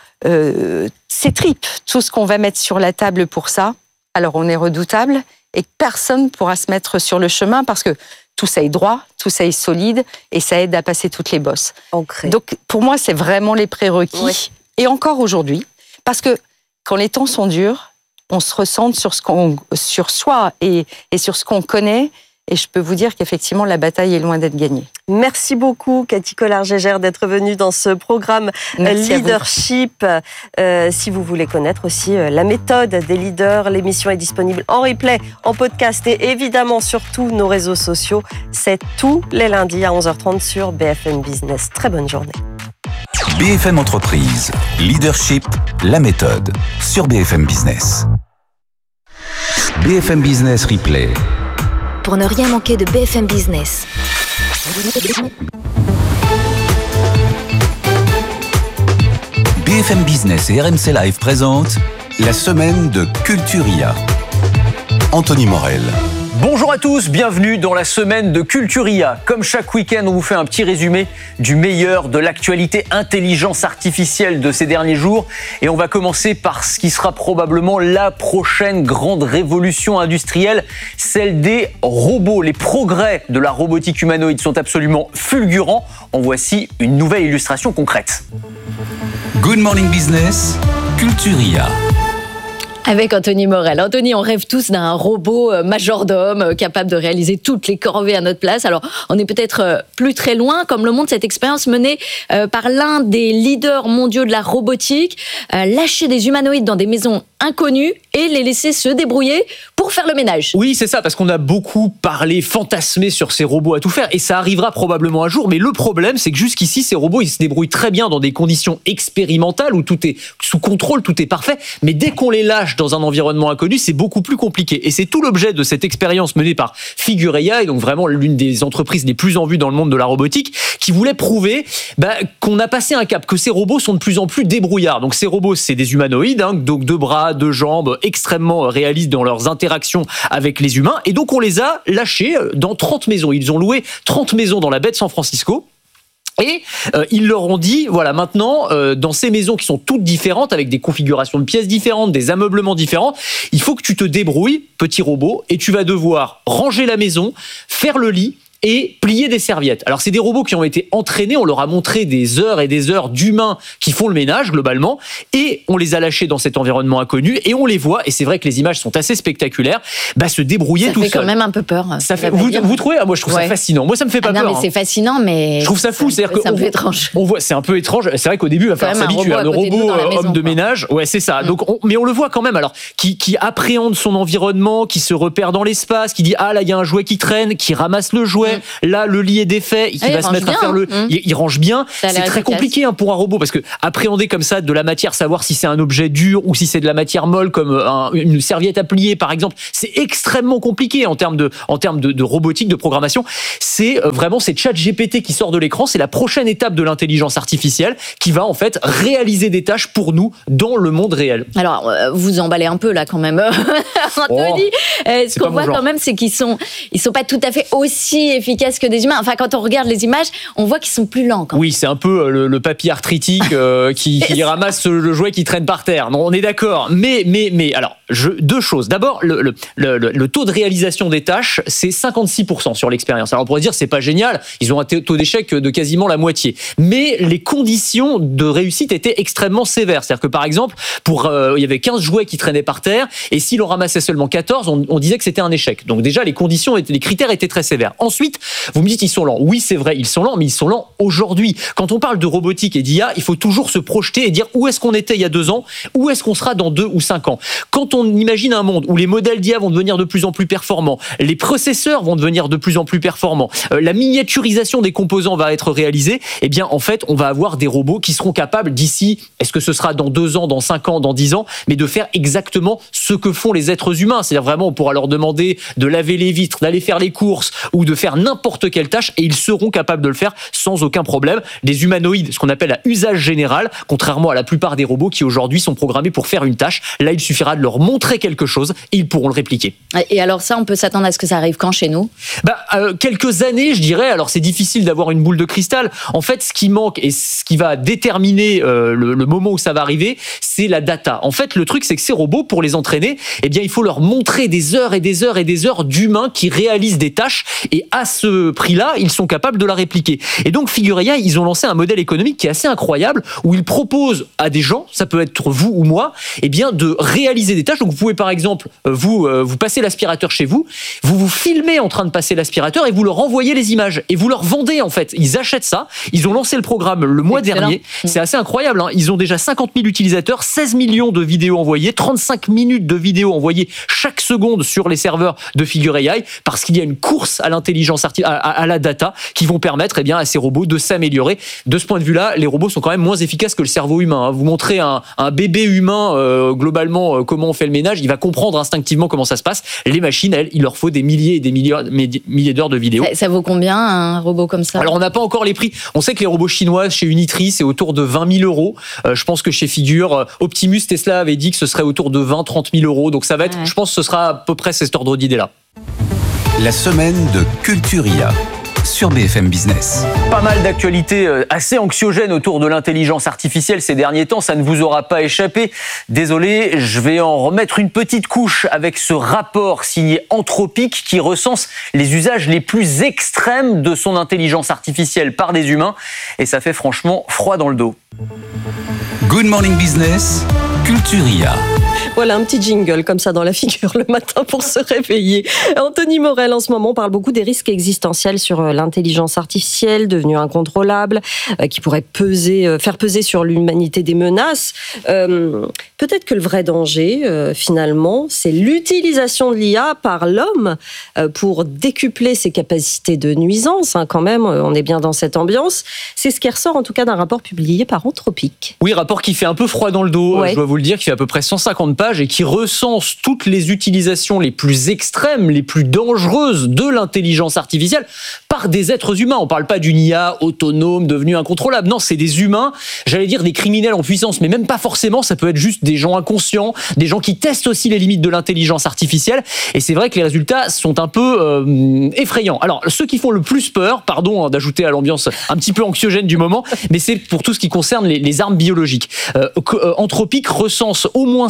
ses tripes, tout ce qu'on va mettre sur la table pour ça, alors on est redoutable et personne ne pourra se mettre sur le chemin parce que tout ça est droit, tout ça est solide et ça aide à passer toutes les bosses. Ancré. Donc pour moi, c'est vraiment les prérequis. Oui. Et encore aujourd'hui, parce que quand les temps sont durs, on se ressente sur soi et sur ce qu'on connaît. Et je peux vous dire qu'effectivement, la bataille est loin d'être gagnée. Merci beaucoup, Cathy Collard-Gégère, d'être venue dans ce programme Leadership. Si vous voulez connaître aussi la méthode des leaders, l'émission est disponible en replay, en podcast et évidemment sur tous nos réseaux sociaux. C'est tous les lundis à 11h30 sur BFM Business. Très bonne journée. BFM Entreprise, Leadership, la méthode, sur BFM Business. BFM Business Replay. Pour ne rien manquer de BFM Business. BFM Business et RMC Live présentent la semaine de Culturia. Anthony Morel. Bonjour à tous, bienvenue dans la semaine de Culturia. Comme chaque week-end, on vous fait un petit résumé du meilleur de l'actualité intelligence artificielle de ces derniers jours. Et on va commencer par ce qui sera probablement la prochaine grande révolution industrielle, celle des robots. Les progrès de la robotique humanoïde sont absolument fulgurants. En voici une nouvelle illustration concrète. Good Morning Business, Culturia. Avec Anthony Morel. Anthony, on rêve tous d'un robot majordome capable de réaliser toutes les corvées à notre place. Alors, on est peut-être plus très loin, comme le montre cette expérience menée par l'un des leaders mondiaux de la robotique. Lâcher des humanoïdes dans des maisons inconnues et les laisser se débrouiller pour faire le ménage. Oui, c'est ça, parce qu'on a beaucoup parlé, fantasmé sur ces robots à tout faire, et ça arrivera probablement un jour, mais le problème, c'est que jusqu'ici, ces robots, ils se débrouillent très bien dans des conditions expérimentales où tout est sous contrôle, tout est parfait, mais dès qu'on les lâche dans un environnement inconnu, c'est beaucoup plus compliqué. Et c'est tout l'objet de cette expérience menée par Figureia, et donc vraiment l'une des entreprises les plus en vue dans le monde de la robotique, qui voulait prouver qu'on a passé un cap, que ces robots sont de plus en plus débrouillards. Donc ces robots, c'est des humanoïdes, donc 2 bras, 2 jambes, extrêmement réalistes dans leurs interactions avec les humains. Et donc on les a lâchés dans 30 maisons. Ils ont loué 30 maisons dans la baie de San Francisco. Et ils leur ont dit, voilà, maintenant, dans ces maisons qui sont toutes différentes, avec des configurations de pièces différentes, des ameublements différents, il faut que tu te débrouilles, petit robot, et tu vas devoir ranger la maison, faire le lit, et plier des serviettes. Alors c'est des robots qui ont été entraînés, on leur a montré des heures et des heures d'humains qui font le ménage globalement, et on les a lâchés dans cet environnement inconnu, et on les voit, et c'est vrai que les images sont assez spectaculaires, se débrouiller tout seul. Ça fait quand même un peu peur. Ça fait, vous trouvez? Moi je trouve ça fascinant. Moi ça me fait pas peur. Non mais c'est fascinant, mais... Je trouve ça fou, c'est-à-dire un peu étrange. On voit, c'est un peu étrange, c'est vrai qu'au début il va falloir s'habituer à le robot homme de ménage, ouais c'est ça. Donc mais on le voit quand même, alors qui appréhende son environnement, qui se repère dans l'espace, qui dit ah là il y a un jouet qui traîne, qui ramasse le jouet, là le lit est défait, qui va se mettre à faire il range bien. C'est très compliqué pour un robot, parce que appréhender comme ça de la matière, savoir si c'est un objet dur ou si c'est de la matière molle comme une serviette à plier par exemple, c'est extrêmement compliqué en termes de robotique, de programmation. C'est vraiment ChatGPT qui sort de l'écran, c'est la prochaine étape de l'intelligence artificielle qui va en fait réaliser des tâches pour nous dans le monde réel. Alors vous emballez un peu là quand même, Anthony. Ce qu'on voit quand même, c'est qu'ils sont pas tout à fait aussi efficaces que des humains. Enfin, quand on regarde les images, on voit qu'ils sont plus lents. Quand même. Oui, c'est un peu le papy arthritique qui ramasse le jouet qui traîne par terre. Non, on est d'accord. Mais alors, deux choses. D'abord, le taux de réalisation des tâches, c'est 56% sur l'expérience. Alors on pourrait dire c'est pas génial. Ils ont un taux d'échec de quasiment la moitié. Mais les conditions de réussite étaient extrêmement sévères. C'est-à-dire que par exemple, il y avait 15 jouets qui traînaient par terre, et s'il en ramassait seulement 14, on disait que c'était un échec. Donc déjà, les critères étaient très sévères. Ensuite, vous me dites ils sont lents. Oui, c'est vrai, ils sont lents, mais ils sont lents aujourd'hui. Quand on parle de robotique et d'IA, il faut toujours se projeter et dire où est-ce qu'on était il y a 2 ans, où est-ce qu'on sera dans 2 ou 5 ans. Quand on imagine un monde où les modèles d'IA vont devenir de plus en plus performants, les processeurs vont devenir de plus en plus performants, la miniaturisation des composants va être réalisée, eh bien en fait, on va avoir des robots qui seront capables d'ici, est-ce que ce sera dans 2 ans, dans 5 ans, dans 10 ans, mais de faire exactement ce que font les êtres humains. C'est-à-dire vraiment, on pourra leur demander de laver les vitres, d'aller faire les courses ou de faire n'importe quelle tâche, et ils seront capables de le faire sans aucun problème. Des humanoïdes, ce qu'on appelle à usage général, contrairement à la plupart des robots qui aujourd'hui sont programmés pour faire une tâche. Là, il suffira de leur montrer quelque chose et ils pourront le répliquer. Et alors ça, on peut s'attendre à ce que ça arrive quand chez nous ? Quelques années, je dirais. Alors c'est difficile d'avoir une boule de cristal. En fait, ce qui manque et ce qui va déterminer le moment où ça va arriver, c'est la data. En fait, le truc, c'est que ces robots, pour les entraîner, eh bien, il faut leur montrer des heures et des heures et des heures d'humains qui réalisent des tâches, et à ce prix-là, ils sont capables de la répliquer. Et donc, Figure AI, ils ont lancé un modèle économique qui est assez incroyable, où ils proposent à des gens, ça peut être vous ou moi, eh bien, de réaliser des tâches. Donc, vous pouvez, par exemple, vous passez l'aspirateur chez vous, vous filmez en train de passer l'aspirateur et vous leur envoyez les images et vous leur vendez, en fait. Ils achètent ça. Ils ont lancé le programme le mois dernier. C'est assez incroyable, hein. Ils ont déjà 50 000 utilisateurs, 16 millions de vidéos envoyées, 35 minutes de vidéos envoyées chaque seconde sur les serveurs de Figure AI, parce qu'il y a une course à l'intelligence artificielle, à la data, qui vont permettre, eh bien, à ces robots de s'améliorer. De ce point de vue-là, les robots sont quand même moins efficaces que le cerveau humain, hein. Vous montrez un bébé humain, globalement, comment on fait le ménage, il va comprendre instinctivement comment ça se passe. Les machines, elles, il leur faut des milliers et des milliers d'heures de vidéos. Ça vaut combien un robot comme ça ? Alors on n'a pas encore les prix. On sait que les robots chinois chez Unitree, c'est autour de 20 000 €. Je pense que chez Figure, Optimus, Tesla avait dit que ce serait autour de 20-30 000 €. Donc ça va être, je pense que ce sera à peu près cet ordre d'idée-là. La semaine de Culturia sur BFM Business. Pas mal d'actualités assez anxiogènes autour de l'intelligence artificielle ces derniers temps, ça ne vous aura pas échappé. Désolé, je vais en remettre une petite couche avec ce rapport signé Anthropic qui recense les usages les plus extrêmes de son intelligence artificielle par des humains, et ça fait franchement froid dans le dos. Good Morning Business, Culturia. Voilà, un petit jingle comme ça dans la figure le matin pour se réveiller. Anthony Morel, en ce moment, parle beaucoup des risques existentiels sur l'intelligence artificielle devenue incontrôlable, qui pourrait faire peser sur l'humanité des menaces. Peut-être que le vrai danger, finalement, c'est l'utilisation de l'IA par l'homme pour décupler ses capacités de nuisance. Hein, quand même, on est bien dans cette ambiance. C'est ce qui ressort en tout cas d'un rapport publié par Anthropic. Oui, rapport qui fait un peu froid dans le dos, je dois vous le dire, qui fait à peu près 150 pages et qui recense toutes les utilisations les plus extrêmes, les plus dangereuses de l'intelligence artificielle par des êtres humains. On ne parle pas d'une IA autonome devenue incontrôlable. Non, c'est des humains, j'allais dire des criminels en puissance, mais même pas forcément. Ça peut être juste des gens inconscients, des gens qui testent aussi les limites de l'intelligence artificielle. Et c'est vrai que les résultats sont un peu effrayants. Alors, ceux qui font le plus peur, pardon d'ajouter à l'ambiance un petit peu anxiogène du moment, mais c'est pour tout ce qui concerne les armes biologiques. Anthropic recense au moins 5 cas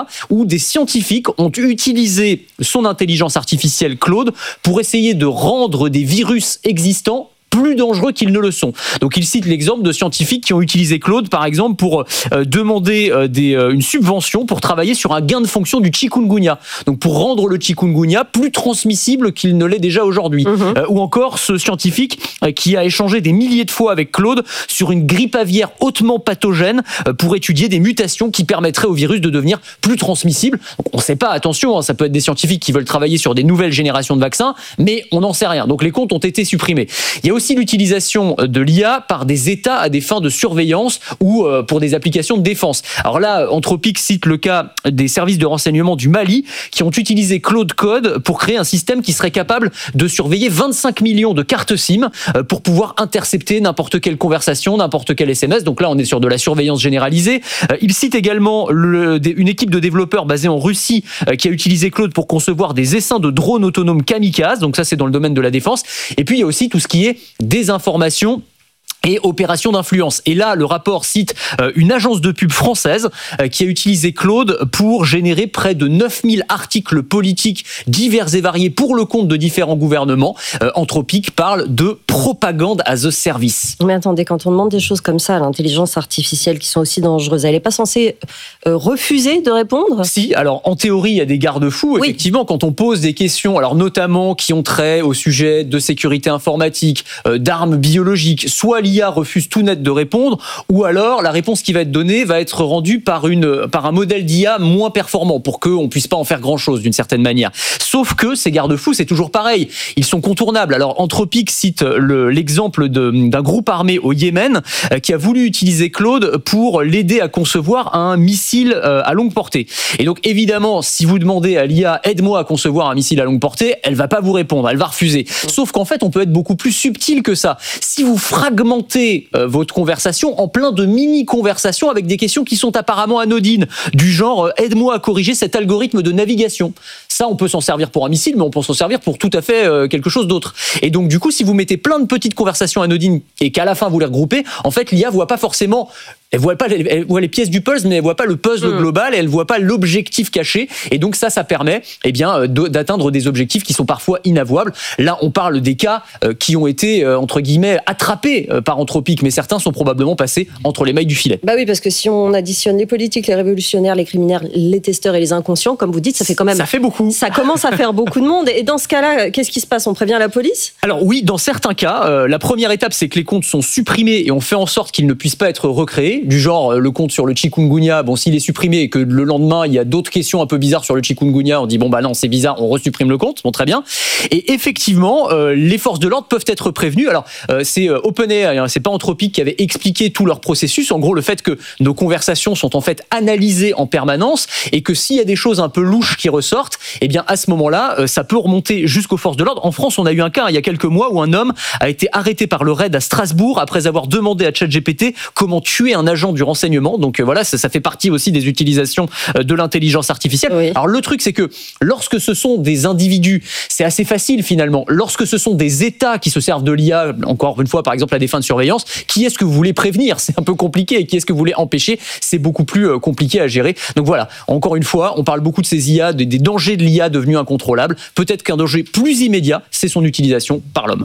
cas où des scientifiques ont utilisé son intelligence artificielle Claude pour essayer de rendre des virus existants plus dangereux qu'ils ne le sont. Donc il cite l'exemple de scientifiques qui ont utilisé Claude, par exemple, pour demander une subvention pour travailler sur un gain de fonction du chikungunya. Donc pour rendre le chikungunya plus transmissible qu'il ne l'est déjà aujourd'hui. Ou encore ce scientifique qui a échangé des milliers de fois avec Claude sur une grippe aviaire hautement pathogène pour étudier des mutations qui permettraient au virus de devenir plus transmissible. Donc on ne sait pas, attention, ça peut être des scientifiques qui veulent travailler sur des nouvelles générations de vaccins, mais on n'en sait rien. Donc les comptes ont été supprimés. Il y a aussi l'utilisation de l'IA par des États à des fins de surveillance ou pour des applications de défense. Alors là, Anthropic cite le cas des services de renseignement du Mali qui ont utilisé Claude Code pour créer un système qui serait capable de surveiller 25 millions de cartes SIM pour pouvoir intercepter n'importe quelle conversation, n'importe quel SMS. Donc là, on est sur de la surveillance généralisée. Il cite également une équipe de développeurs basée en Russie qui a utilisé Claude pour concevoir des essaims de drones autonomes kamikazes. Donc ça, c'est dans le domaine de la défense. Et puis, il y a aussi tout ce qui est désinformation et opération d'influence. Et là, le rapport cite une agence de pub française qui a utilisé Claude pour générer près de 9000 articles politiques divers et variés pour le compte de différents gouvernements. Anthropic parle de propagande as a service. Mais attendez, quand on demande des choses comme ça à l'intelligence artificielle qui sont aussi dangereuses, elle n'est pas censée refuser de répondre ? Si, alors en théorie, il y a des garde-fous. Oui. Effectivement, quand on pose des questions, alors notamment qui ont trait au sujet de sécurité informatique, d'armes biologiques, soit l'IA refuse tout net de répondre, ou alors la réponse qui va être donnée va être rendue par un modèle d'IA moins performant pour qu'on ne puisse pas en faire grand-chose d'une certaine manière. Sauf que ces garde-fous, c'est toujours pareil. Ils sont contournables. Alors Anthropic cite l'exemple d'un groupe armé au Yémen qui a voulu utiliser Claude pour l'aider à concevoir un missile à longue portée. Et donc évidemment, si vous demandez à l'IA « aide-moi à concevoir un missile à longue portée », elle va pas vous répondre, elle va refuser. Sauf qu'en fait, on peut être beaucoup plus subtil que ça. Si vous fragmentez votre conversation en plein de mini-conversations avec des questions qui sont apparemment anodines, du genre « aide-moi à corriger cet algorithme de navigation ». Ça, on peut s'en servir pour un missile, mais on peut s'en servir pour tout à fait quelque chose d'autre. Et donc, du coup, si vous mettez plein de petites conversations anodines et qu'à la fin, vous les regroupez, en fait, l'IA voit pas forcément... Elle voit les pièces du puzzle, mais elle voit pas le puzzle global, elle voit pas l'objectif caché. Et donc ça permet, d'atteindre des objectifs qui sont parfois inavouables. Là, on parle des cas qui ont été, entre guillemets, attrapés par Anthropic, mais certains sont probablement passés entre les mailles du filet. Bah oui, parce que si on additionne les politiques, les révolutionnaires, les criminels, les testeurs et les inconscients, comme vous dites, ça fait quand même... Ça fait beaucoup. Ça commence à faire beaucoup de monde. Et dans ce cas-là, qu'est-ce qui se passe ? On prévient la police ? Alors oui, dans certains cas, la première étape, c'est que les comptes sont supprimés et on fait en sorte qu'ils ne puissent pas être recréés. Du genre le compte sur le chikungunya, bon, s'il est supprimé et que le lendemain il y a d'autres questions un peu bizarres sur le chikungunya, on dit bon bah non c'est bizarre, on resupprime le compte, bon très bien. Et effectivement, les forces de l'ordre peuvent être prévenues. Alors c'est OpenAI, hein, c'est pas Anthropic qui avait expliqué tout leur processus. En gros, le fait que nos conversations sont en fait analysées en permanence et que s'il y a des choses un peu louches qui ressortent, eh bien à ce moment-là, ça peut remonter jusqu'aux forces de l'ordre. En France, on a eu un cas il y a quelques mois où un homme a été arrêté par le RAID à Strasbourg après avoir demandé à ChatGPT comment tuer un agent du renseignement. Donc voilà, ça fait partie aussi des utilisations de l'intelligence artificielle. Oui. Alors le truc, c'est que lorsque ce sont des individus, c'est assez facile finalement. Lorsque ce sont des États qui se servent de l'IA, encore une fois, par exemple à des fins de surveillance, qui est-ce que vous voulez prévenir ? C'est un peu compliqué. Et qui est-ce que vous voulez empêcher ? C'est beaucoup plus compliqué à gérer. Donc voilà, encore une fois, on parle beaucoup de ces IA, des dangers de l'IA devenus incontrôlables. Peut-être qu'un danger plus immédiat, c'est son utilisation par l'homme.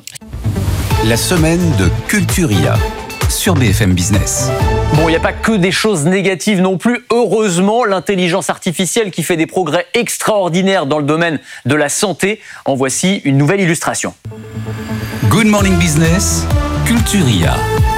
La semaine de Culture IA sur BFM Business. Bon, il n'y a pas que des choses négatives non plus. Heureusement, l'intelligence artificielle qui fait des progrès extraordinaires dans le domaine de la santé. En voici une nouvelle illustration. Good Morning Business, Culture IA.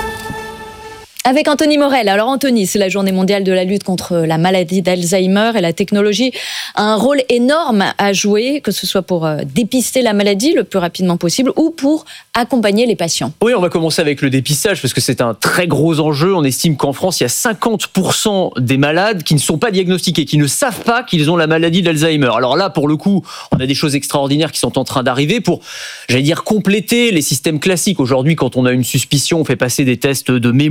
Avec Anthony Morel. Alors Anthony, c'est la journée mondiale de la lutte contre la maladie d'Alzheimer et la technologie a un rôle énorme à jouer, que ce soit pour dépister la maladie le plus rapidement possible ou pour accompagner les patients. Oui, on va commencer avec le dépistage parce que c'est un très gros enjeu. On estime qu'en France, il y a 50% des malades qui ne sont pas diagnostiqués, qui ne savent pas qu'ils ont la maladie d'Alzheimer. Alors là, pour le coup, on a des choses extraordinaires qui sont en train d'arriver pour, compléter les systèmes classiques. Aujourd'hui, quand on a une suspicion, on fait passer des tests de mémoire, des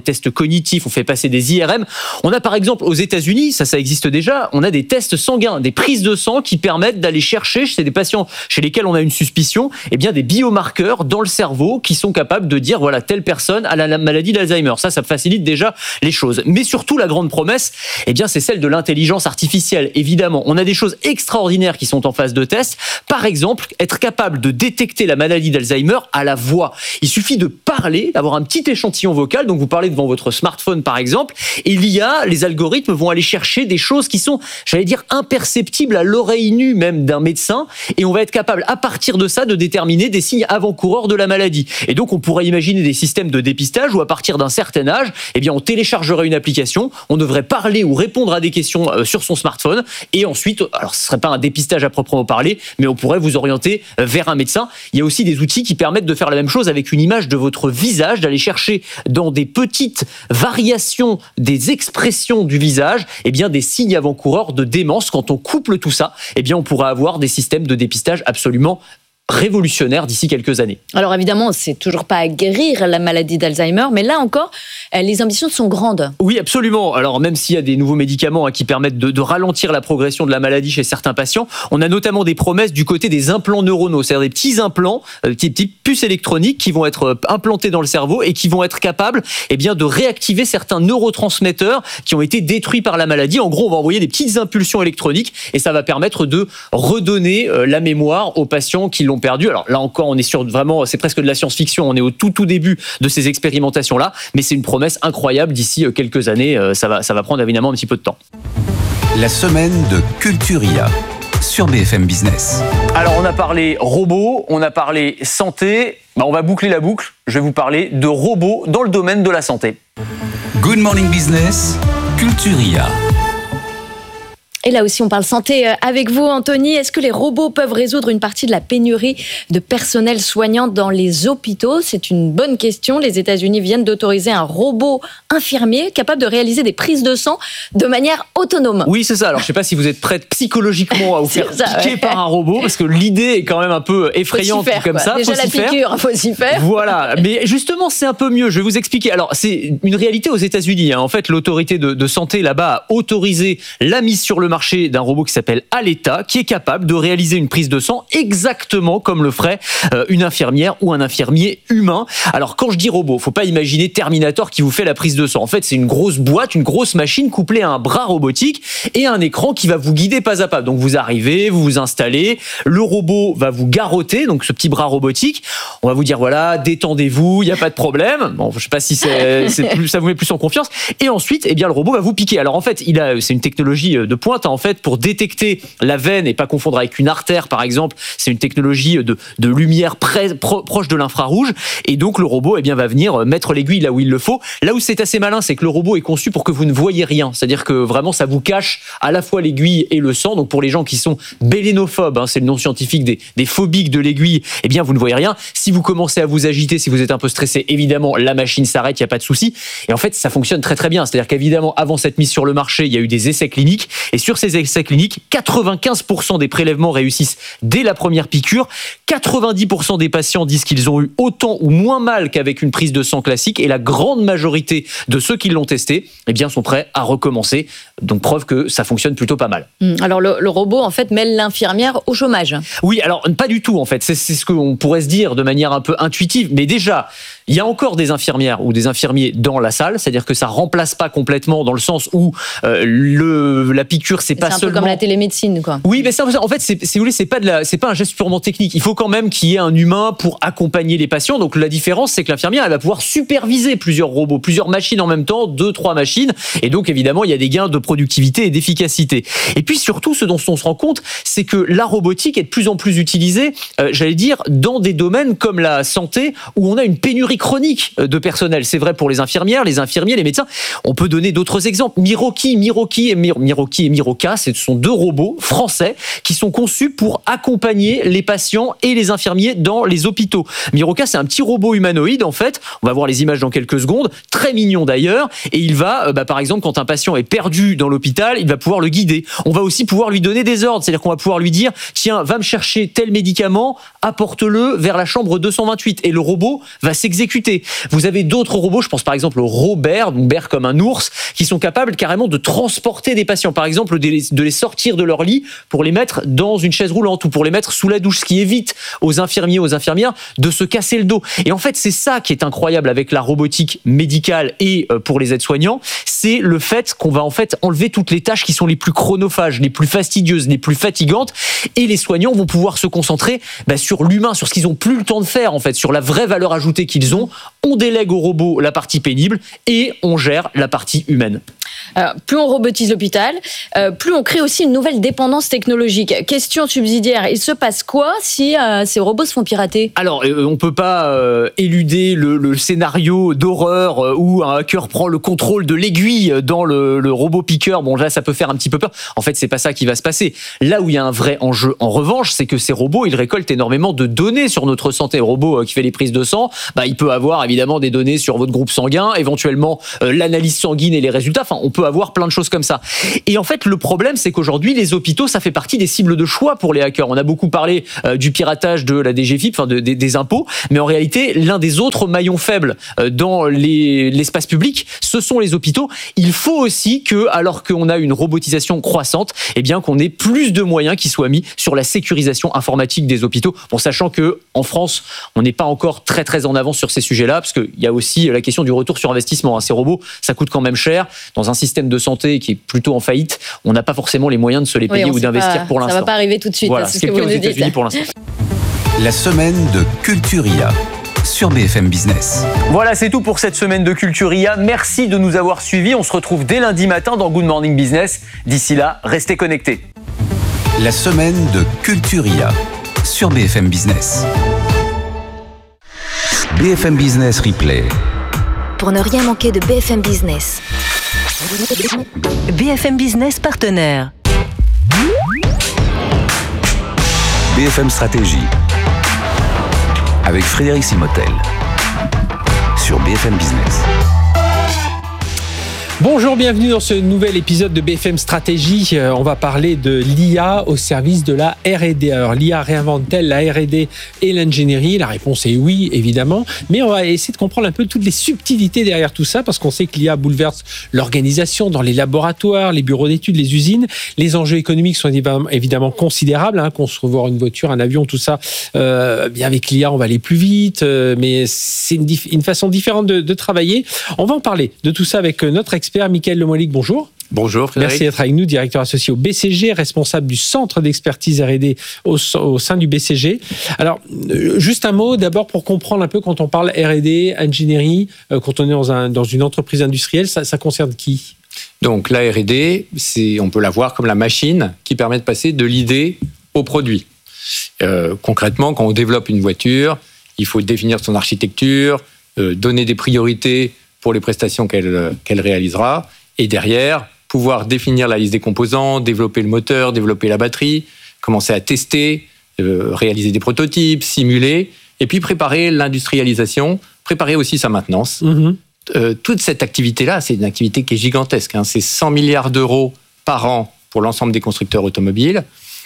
tests cognitifs, on fait passer des IRM. On a par exemple aux États-Unis, ça existe déjà, on a des tests sanguins, des prises de sang qui permettent d'aller chercher chez des patients chez lesquels on a une suspicion, eh bien des biomarqueurs dans le cerveau qui sont capables de dire voilà, telle personne a la maladie d'Alzheimer. Ça facilite déjà les choses. Mais surtout, la grande promesse, eh bien, c'est celle de l'intelligence artificielle. Évidemment, on a des choses extraordinaires qui sont en phase de test. Par exemple, être capable de détecter la maladie d'Alzheimer à la voix. Il suffit de parler, d'avoir un petit échantillon vocal. Donc, vous parlez devant votre smartphone, par exemple, et les algorithmes vont aller chercher des choses qui sont, j'allais dire, imperceptibles à l'oreille nue même d'un médecin. Et on va être capable, à partir de ça, de déterminer des signes avant-coureurs de la maladie. Et donc, on pourrait imaginer des systèmes de dépistage où, à partir d'un certain âge, eh bien, on téléchargerait une application, on devrait parler ou répondre à des questions sur son smartphone, et ensuite, alors ce serait pas un dépistage à proprement parler, mais on pourrait vous orienter vers un médecin. Il y a aussi des outils qui permettent de faire la même chose avec une image de votre visage, d'aller chercher dans des petites variations des expressions du visage, eh bien, des signes avant-coureurs de démence. Quand on couple tout ça, eh bien, on pourra avoir des systèmes de dépistage absolument révolutionnaire d'ici quelques années. Alors évidemment, c'est toujours pas à guérir la maladie d'Alzheimer, mais là encore, les ambitions sont grandes. Oui, absolument. Alors même s'il y a des nouveaux médicaments qui permettent de ralentir la progression de la maladie chez certains patients, on a notamment des promesses du côté des implants neuronaux, c'est-à-dire des petits implants, des petites puces électroniques qui vont être implantés dans le cerveau et qui vont être capables, eh bien, de réactiver certains neurotransmetteurs qui ont été détruits par la maladie. En gros, on va envoyer des petites impulsions électroniques et ça va permettre de redonner la mémoire aux patients qui l'ont perdu. Alors là encore, on est sur vraiment, c'est presque de la science-fiction, on est au tout début de ces expérimentations-là, mais c'est une promesse incroyable. D'ici quelques années, ça va prendre évidemment un petit peu de temps. La semaine de Culturia sur BFM Business. Alors on a parlé robots, on a parlé santé, on va boucler la boucle, je vais vous parler de robots dans le domaine de la santé. Good Morning Business, Culturia. Et là aussi, on parle santé avec vous, Anthony. Est-ce que les robots peuvent résoudre une partie de la pénurie de personnel soignant dans les hôpitaux ? C'est une bonne question. Les États-Unis viennent d'autoriser un robot infirmier capable de réaliser des prises de sang de manière autonome. Oui, c'est ça. Alors, je ne sais pas si vous êtes prête psychologiquement à vous faire piquer par un robot, parce que l'idée est quand même un peu effrayante comme ça. Déjà la piqûre, faut s'y faire. Voilà. Mais justement, c'est un peu mieux. Je vais vous expliquer. Alors, c'est une réalité aux États-Unis. En fait, l'autorité de santé là-bas a autorisé la mise sur le marché d'un robot qui s'appelle Aleta, qui est capable de réaliser une prise de sang exactement comme le ferait une infirmière ou un infirmier humain. Alors quand je dis robot, faut pas imaginer Terminator qui vous fait la prise de sang. En fait, c'est une grosse boîte, une grosse machine couplée à un bras robotique et un écran qui va vous guider pas à pas. Donc vous arrivez, vous vous installez, le robot va vous garrotter, donc ce petit bras robotique. On va vous dire voilà, détendez-vous, il y a pas de problème. Bon, je sais pas si ça vous met plus en confiance. Et ensuite, eh bien le robot va vous piquer. Alors en fait, c'est une technologie de pointe. En fait, pour détecter la veine et pas confondre avec une artère, par exemple, c'est une technologie de lumière proche de l'infrarouge. Et donc, le robot, eh bien, va venir mettre l'aiguille là où il le faut. Là où c'est assez malin, c'est que le robot est conçu pour que vous ne voyez rien. C'est-à-dire que vraiment, ça vous cache à la fois l'aiguille et le sang. Donc, pour les gens qui sont bélénophobes, c'est le nom scientifique des phobiques de l'aiguille, eh bien, vous ne voyez rien. Si vous commencez à vous agiter, si vous êtes un peu stressé, évidemment, la machine s'arrête, il n'y a pas de souci. Et en fait, ça fonctionne très, très bien. C'est-à-dire qu'évidemment, avant cette mise sur le marché, il y a eu des essais cliniques. Et sur ces essais cliniques, 95% des prélèvements réussissent dès la première piqûre. 90% des patients disent qu'ils ont eu autant ou moins mal qu'avec une prise de sang classique. Et la grande majorité de ceux qui l'ont testé, eh bien, sont prêts à recommencer. Donc, preuve que ça fonctionne plutôt pas mal. Alors, le robot, en fait, mêle l'infirmière au chômage. Oui, alors, pas du tout, en fait. C'est ce qu'on pourrait se dire de manière un peu intuitive. Mais déjà, il y a encore des infirmières ou des infirmiers dans la salle. C'est-à-dire que ça remplace pas complètement dans le sens où la piqûre, c'est pas seulement... C'est un peu comme la télémédecine, quoi. Oui, mais ça, en fait, si vous voulez, c'est pas un geste purement technique. Il faut quand même qu'il y ait un humain pour accompagner les patients. Donc, la différence, c'est que l'infirmière, elle va pouvoir superviser plusieurs robots, plusieurs machines en même temps, 2-3 machines. Et donc, évidemment, il y a des gains de productivité et d'efficacité. Et puis, surtout, ce dont on se rend compte, c'est que la robotique est de plus en plus utilisée, j'allais dire, dans des domaines comme la santé, où on a une pénurie chronique de personnel. C'est vrai pour les infirmières, les infirmiers, les médecins. On peut donner d'autres exemples. Miroki Miroca. Ce sont 2 robots français qui sont conçus pour accompagner les patients et les infirmiers dans les hôpitaux. Miroca, c'est un petit robot humanoïde, en fait. On va voir les images dans quelques secondes. Très mignon d'ailleurs. Et il va, par exemple, quand un patient est perdu dans l'hôpital, il va pouvoir le guider. On va aussi pouvoir lui donner des ordres. C'est-à-dire qu'on va pouvoir lui dire, tiens, va me chercher tel médicament, apporte-le vers la chambre 228. Et le robot va s'exécuter. Vous avez d'autres robots, je pense par exemple au Robert, donc Bear comme un ours, qui sont capables carrément de transporter des patients. Par exemple, de les sortir de leur lit pour les mettre dans une chaise roulante ou pour les mettre sous la douche, ce qui évite aux infirmiers, aux infirmières de se casser le dos. Et en fait, c'est ça qui est incroyable avec la robotique médicale et pour les aides-soignants, c'est le fait qu'on va en fait enlever toutes les tâches qui sont les plus chronophages, les plus fastidieuses, les plus fatigantes, et les soignants vont pouvoir se concentrer sur l'humain, sur ce qu'ils ont plus le temps de faire en fait, sur la vraie valeur ajoutée qu'ils ont. On délègue au robot la partie pénible et on gère la partie humaine. Alors, plus on robotise l'hôpital, plus on crée aussi une nouvelle dépendance technologique. Question subsidiaire, il se passe quoi si ces robots se font pirater ? Alors, on peut pas éluder le scénario d'horreur où un hacker prend le contrôle de l'aiguille dans le robot piqueur. Bon, là, ça peut faire un petit peu peur. En fait, c'est pas ça qui va se passer. Là où il y a un vrai enjeu, en revanche, c'est que ces robots, ils récoltent énormément de données sur notre santé. Le robot qui fait les prises de sang, il peut avoir évidemment des données sur votre groupe sanguin, éventuellement l'analyse sanguine et les résultats. Enfin, on peut avoir plein de choses comme ça. Et en fait, le problème, c'est qu'aujourd'hui, les hôpitaux, ça fait partie des cibles de choix pour les hackers. On a beaucoup parlé du piratage de la DGFiP, des impôts, mais en réalité, l'un des autres maillons faibles dans l'espace public, ce sont les hôpitaux. Il faut aussi que, alors qu'on a une robotisation croissante, eh bien, qu'on ait plus de moyens qui soient mis sur la sécurisation informatique des hôpitaux. Bon, sachant que en France, on n'est pas encore très très en avance sur ces sujets-là, parce qu'il y a aussi la question du retour sur investissement. Ces robots, ça coûte quand même cher. Dans un système de santé qui est plutôt en faillite, on n'a pas forcément les moyens de se les payer ou d'investir pour l'instant. Ça va pas arriver tout de suite. Voilà, c'est ce que vous nous dites pour l'instant. La semaine de Culturia sur BFM Business. Voilà, c'est tout pour cette semaine de Culturia. Merci de nous avoir suivis. On se retrouve dès lundi matin dans Good Morning Business. D'ici là, restez connectés. La semaine de Culturia sur BFM Business. BFM Business Replay. Pour ne rien manquer de BFM Business. BFM Business partenaire. BFM Stratégie. Avec Frédéric Simotel. Sur BFM Business. Bonjour, bienvenue dans ce nouvel épisode de BFM Stratégie. On va parler de l'IA au service de la R&D. Alors, l'IA réinvente-t-elle la R&D et l'ingénierie ? La réponse est oui, évidemment. Mais on va essayer de comprendre un peu toutes les subtilités derrière tout ça, parce qu'on sait que l'IA bouleverse l'organisation dans les laboratoires, les bureaux d'études, les usines. Les enjeux économiques sont évidemment considérables. Concevoir une voiture, un avion, tout ça. Bien avec l'IA, on va aller plus vite. Mais c'est une façon différente de travailler. On va en parler de tout ça avec notre expert, Mickaël Lemoylic, bonjour. Bonjour Frédéric. Merci d'être avec nous, directeur associé au BCG, responsable du centre d'expertise R&D au sein du BCG. Alors, juste un mot d'abord pour comprendre un peu quand on parle R&D, ingénierie, quand on est dans une entreprise industrielle, ça concerne qui ? Donc la R&D, on peut la voir comme la machine qui permet de passer de l'idée au produit. Concrètement, quand on développe une voiture, il faut définir son architecture, donner des priorités pour les prestations qu'elle réalisera, et derrière, pouvoir définir la liste des composants, développer le moteur, développer la batterie, commencer à tester, réaliser des prototypes, simuler, et puis préparer l'industrialisation, préparer aussi sa maintenance. Toute cette activité-là, c'est une activité qui est gigantesque. C'est 100 milliards d'euros par an pour l'ensemble des constructeurs automobiles,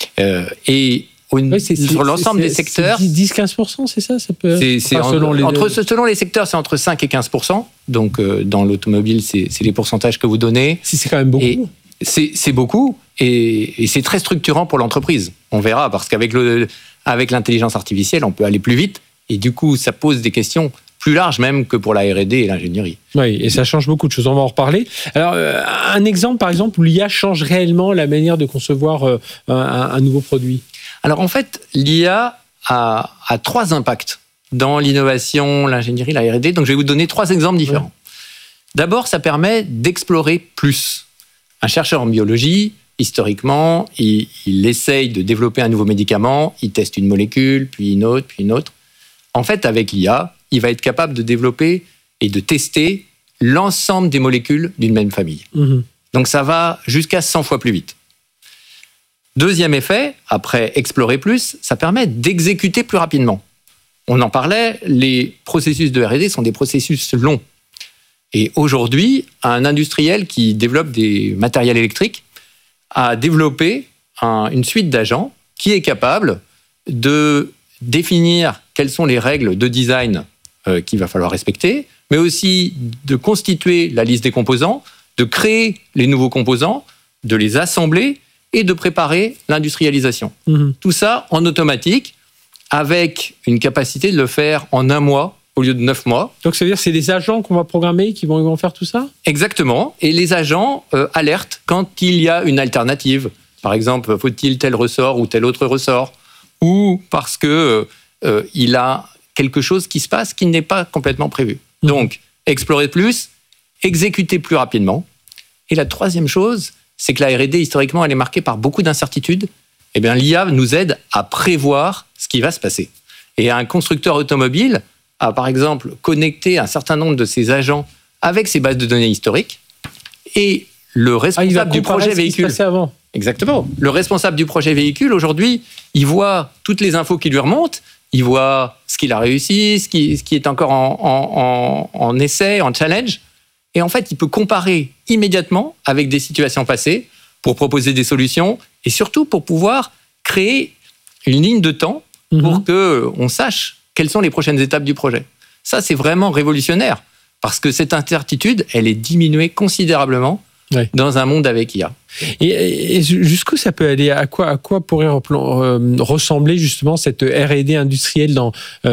et sur l'ensemble des secteurs. 10-15%, c'est ça, peut... Selon les secteurs, c'est entre 5 et 15%. Donc, dans l'automobile, c'est les pourcentages que vous donnez. C'est quand même beaucoup. Et c'est beaucoup, et c'est très structurant pour l'entreprise. On verra, parce qu'avec l'intelligence artificielle, on peut aller plus vite. Et du coup, ça pose des questions plus larges même que pour la R&D et l'ingénierie. Oui, et ça change beaucoup de choses. On va en reparler. Alors, un exemple, par exemple, où l'IA change réellement la manière de concevoir un nouveau produit. Alors en fait, l'IA a 3 impacts dans l'innovation, l'ingénierie, la R&D. Donc je vais vous donner 3 exemples différents. D'abord, ça permet d'explorer plus. Un chercheur en biologie, historiquement, il essaye de développer un nouveau médicament, il teste une molécule, puis une autre, puis une autre. En fait, avec l'IA, il va être capable de développer et de tester l'ensemble des molécules d'une même famille. Donc ça va jusqu'à 100 fois plus vite. Deuxième effet, après explorer plus, ça permet d'exécuter plus rapidement. On en parlait, les processus de R&D sont des processus longs. Et aujourd'hui, un industriel qui développe des matériels électriques a développé une suite d'agents qui est capable de définir quelles sont les règles de design qu'il va falloir respecter, mais aussi de constituer la liste des composants, de créer les nouveaux composants, de les assembler et de préparer l'industrialisation. Tout ça en automatique, avec une capacité de le faire en 1 mois au lieu de 9 mois. Donc ça veut dire que c'est des agents qu'on va programmer qui vont faire tout ça ? Exactement. Et les agents alertent quand il y a une alternative. Par exemple, faut-il tel ressort ou tel autre ressort ? Ou parce que il a quelque chose qui se passe qui n'est pas complètement prévu. Donc, explorer plus, exécuter plus rapidement. Et la troisième chose, c'est que la R&D, historiquement, elle est marquée par beaucoup d'incertitudes. Eh bien, l'IA nous aide à prévoir ce qui va se passer. Et un constructeur automobile a, par exemple, connecté un certain nombre de ses agents avec ses bases de données historiques. Et le responsable du projet véhicule... Avant. Exactement. Le responsable du projet véhicule, aujourd'hui, il voit toutes les infos qui lui remontent, il voit ce qu'il a réussi, ce qui est encore en essai, en challenge. Et en fait, il peut comparer immédiatement avec des situations passées pour proposer des solutions et surtout pour pouvoir créer une ligne de temps pour qu'on sache quelles sont les prochaines étapes du projet. Ça, c'est vraiment révolutionnaire parce que cette incertitude, elle est diminuée considérablement dans un monde avec IA. Et jusqu'où ça peut aller ? À quoi pourrait ressembler justement cette R&D industrielle dans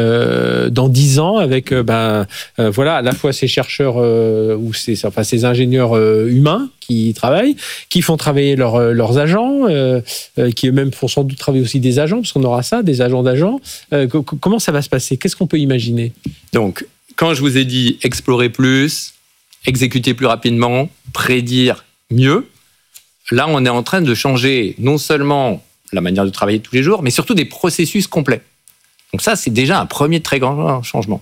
10 ans avec voilà, à la fois ces chercheurs ou ces ingénieurs humains qui travaillent, qui font travailler leurs agents, qui eux-mêmes font sans doute travailler aussi des agents, parce qu'on aura ça, des agents d'agents. Comment ça va se passer ? Qu'est-ce qu'on peut imaginer ? Donc, quand je vous ai dit explorer plus, exécuter plus rapidement, prédire mieux, là, on est en train de changer non seulement la manière de travailler tous les jours, mais surtout des processus complets. Donc ça, c'est déjà un premier très grand changement.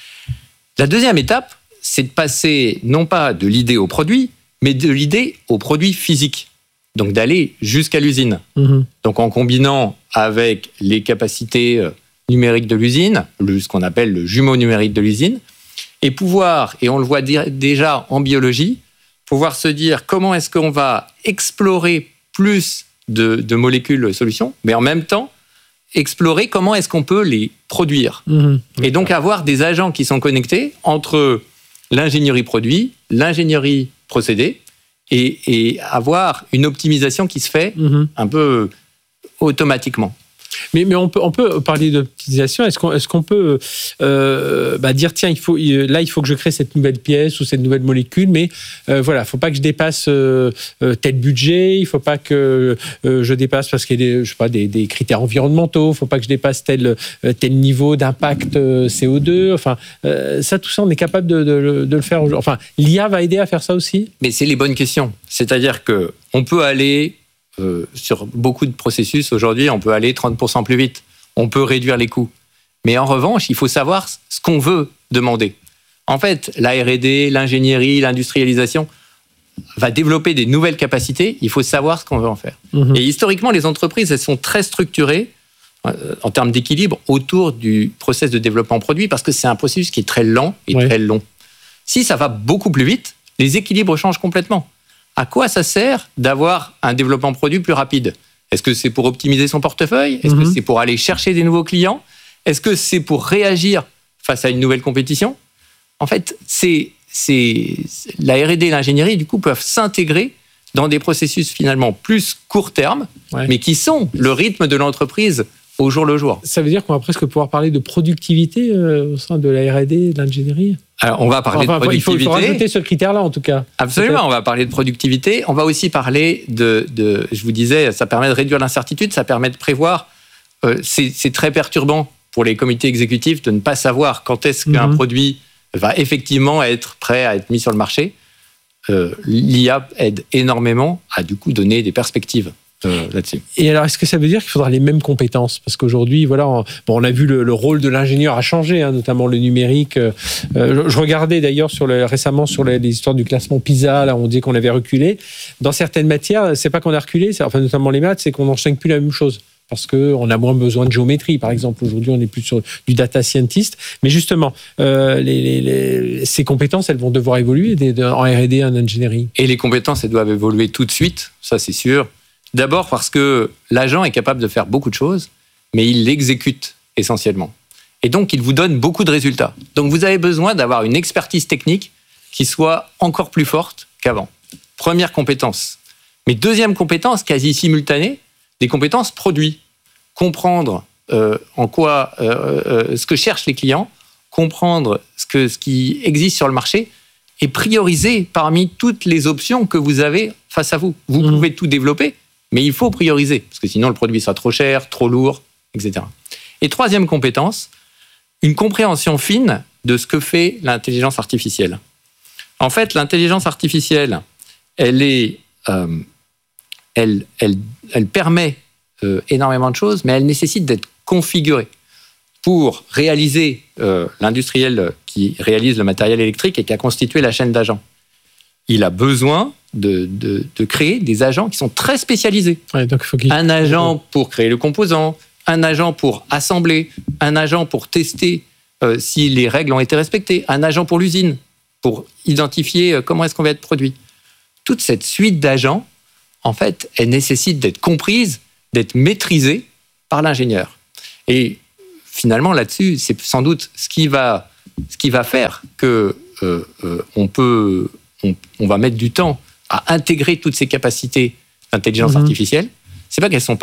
La deuxième étape, c'est de passer non pas de l'idée au produit, mais de l'idée au produit physique. Donc d'aller jusqu'à l'usine. Donc en combinant avec les capacités numériques de l'usine, ce qu'on appelle le jumeau numérique de l'usine, et pouvoir, et on le voit déjà en biologie, pouvoir se dire comment est-ce qu'on va explorer plus de molécules solutions, mais en même temps, explorer comment est-ce qu'on peut les produire. Et donc avoir des agents qui sont connectés entre l'ingénierie produit, l'ingénierie procédé, et avoir une optimisation qui se fait un peu automatiquement. Mais on peut parler d'optimisation. Est-ce qu'on peut dire tiens, il faut que je crée cette nouvelle pièce ou cette nouvelle molécule, mais voilà, faut pas que je dépasse tel budget, il faut pas que je dépasse parce qu'il y a des critères environnementaux, faut pas que je dépasse tel niveau d'impact CO2. Enfin, tout ça, on est capable de le faire. Enfin, l'IA va aider à faire ça aussi. Mais c'est les bonnes questions. C'est-à-dire que on peut aller sur beaucoup de processus, aujourd'hui, on peut aller 30% plus vite. On peut réduire les coûts. Mais en revanche, il faut savoir ce qu'on veut demander. En fait, la R&D, l'ingénierie, l'industrialisation va développer des nouvelles capacités. Il faut savoir ce qu'on veut en faire. Et historiquement, les entreprises, elles sont très structurées en termes d'équilibre autour du process de développement produit parce que c'est un processus qui est très lent et très long. Si ça va beaucoup plus vite, les équilibres changent complètement. À quoi ça sert d'avoir un développement produit plus rapide ? Est-ce que c'est pour optimiser son portefeuille ? Est-ce que c'est pour aller chercher des nouveaux clients ? Est-ce que c'est pour réagir face à une nouvelle compétition ? En fait, la R&D et l'ingénierie, du coup, peuvent s'intégrer dans des processus finalement plus court terme, mais qui sont le rythme de l'entreprise au jour le jour. Ça veut dire qu'on va presque pouvoir parler de productivité au sein de la R&D et de l'ingénierie ? Alors, on va parler de productivité. Il faut rajouter ce critère-là, en tout cas. Absolument, peut-être. On va parler de productivité. On va aussi parler je vous disais, ça permet de réduire l'incertitude, ça permet de prévoir. C'est très perturbant pour les comités exécutifs de ne pas savoir quand est-ce qu'un produit va effectivement être prêt à être mis sur le marché. L'IA aide énormément à, du coup, donner des perspectives. là-dessus. Et alors, est-ce que ça veut dire qu'il faudra les mêmes compétences ? Parce qu'aujourd'hui, voilà, on a vu le rôle de l'ingénieur a changé, notamment le numérique. Je regardais d'ailleurs récemment sur les histoires du classement PISA, là, on dit qu'on avait reculé. Dans certaines matières, c'est pas qu'on a reculé, notamment les maths, c'est qu'on n'enseigne plus la même chose. Parce qu'on a moins besoin de géométrie, par exemple. Aujourd'hui, on est plus sur du data scientist. Mais justement, ces compétences, elles vont devoir évoluer en R&D, en ingénierie. Et les compétences, elles doivent évoluer tout de suite, ça c'est sûr. D'abord parce que l'agent est capable de faire beaucoup de choses, mais il l'exécute essentiellement. Et donc, il vous donne beaucoup de résultats. Donc, vous avez besoin d'avoir une expertise technique qui soit encore plus forte qu'avant. Première compétence. Mais deuxième compétence, quasi simultanée, des compétences produits. Comprendre en quoi ce que cherchent les clients, comprendre ce qui existe sur le marché et prioriser parmi toutes les options que vous avez face à vous. Vous pouvez tout développer, mais il faut prioriser, parce que sinon le produit sera trop cher, trop lourd, etc. Et troisième compétence, une compréhension fine de ce que fait l'intelligence artificielle. En fait, l'intelligence artificielle, elle permet énormément de choses, mais elle nécessite d'être configurée. Pour réaliser l'industriel qui réalise le matériel électrique et qui a constitué la chaîne d'agents, il a besoin de créer des agents qui sont très spécialisés. Ouais, donc un agent pour créer le composant, un agent pour assembler, un agent pour tester si les règles ont été respectées, un agent pour l'usine, pour identifier comment est-ce qu'on va être produit. Toute cette suite d'agents, en fait, elle nécessite d'être comprise, d'être maîtrisée par l'ingénieur. Et finalement, là-dessus, c'est sans doute ce qui va faire que on va mettre du temps à intégrer toutes ces capacités d'intelligence artificielle. C'est pas qu'elles sont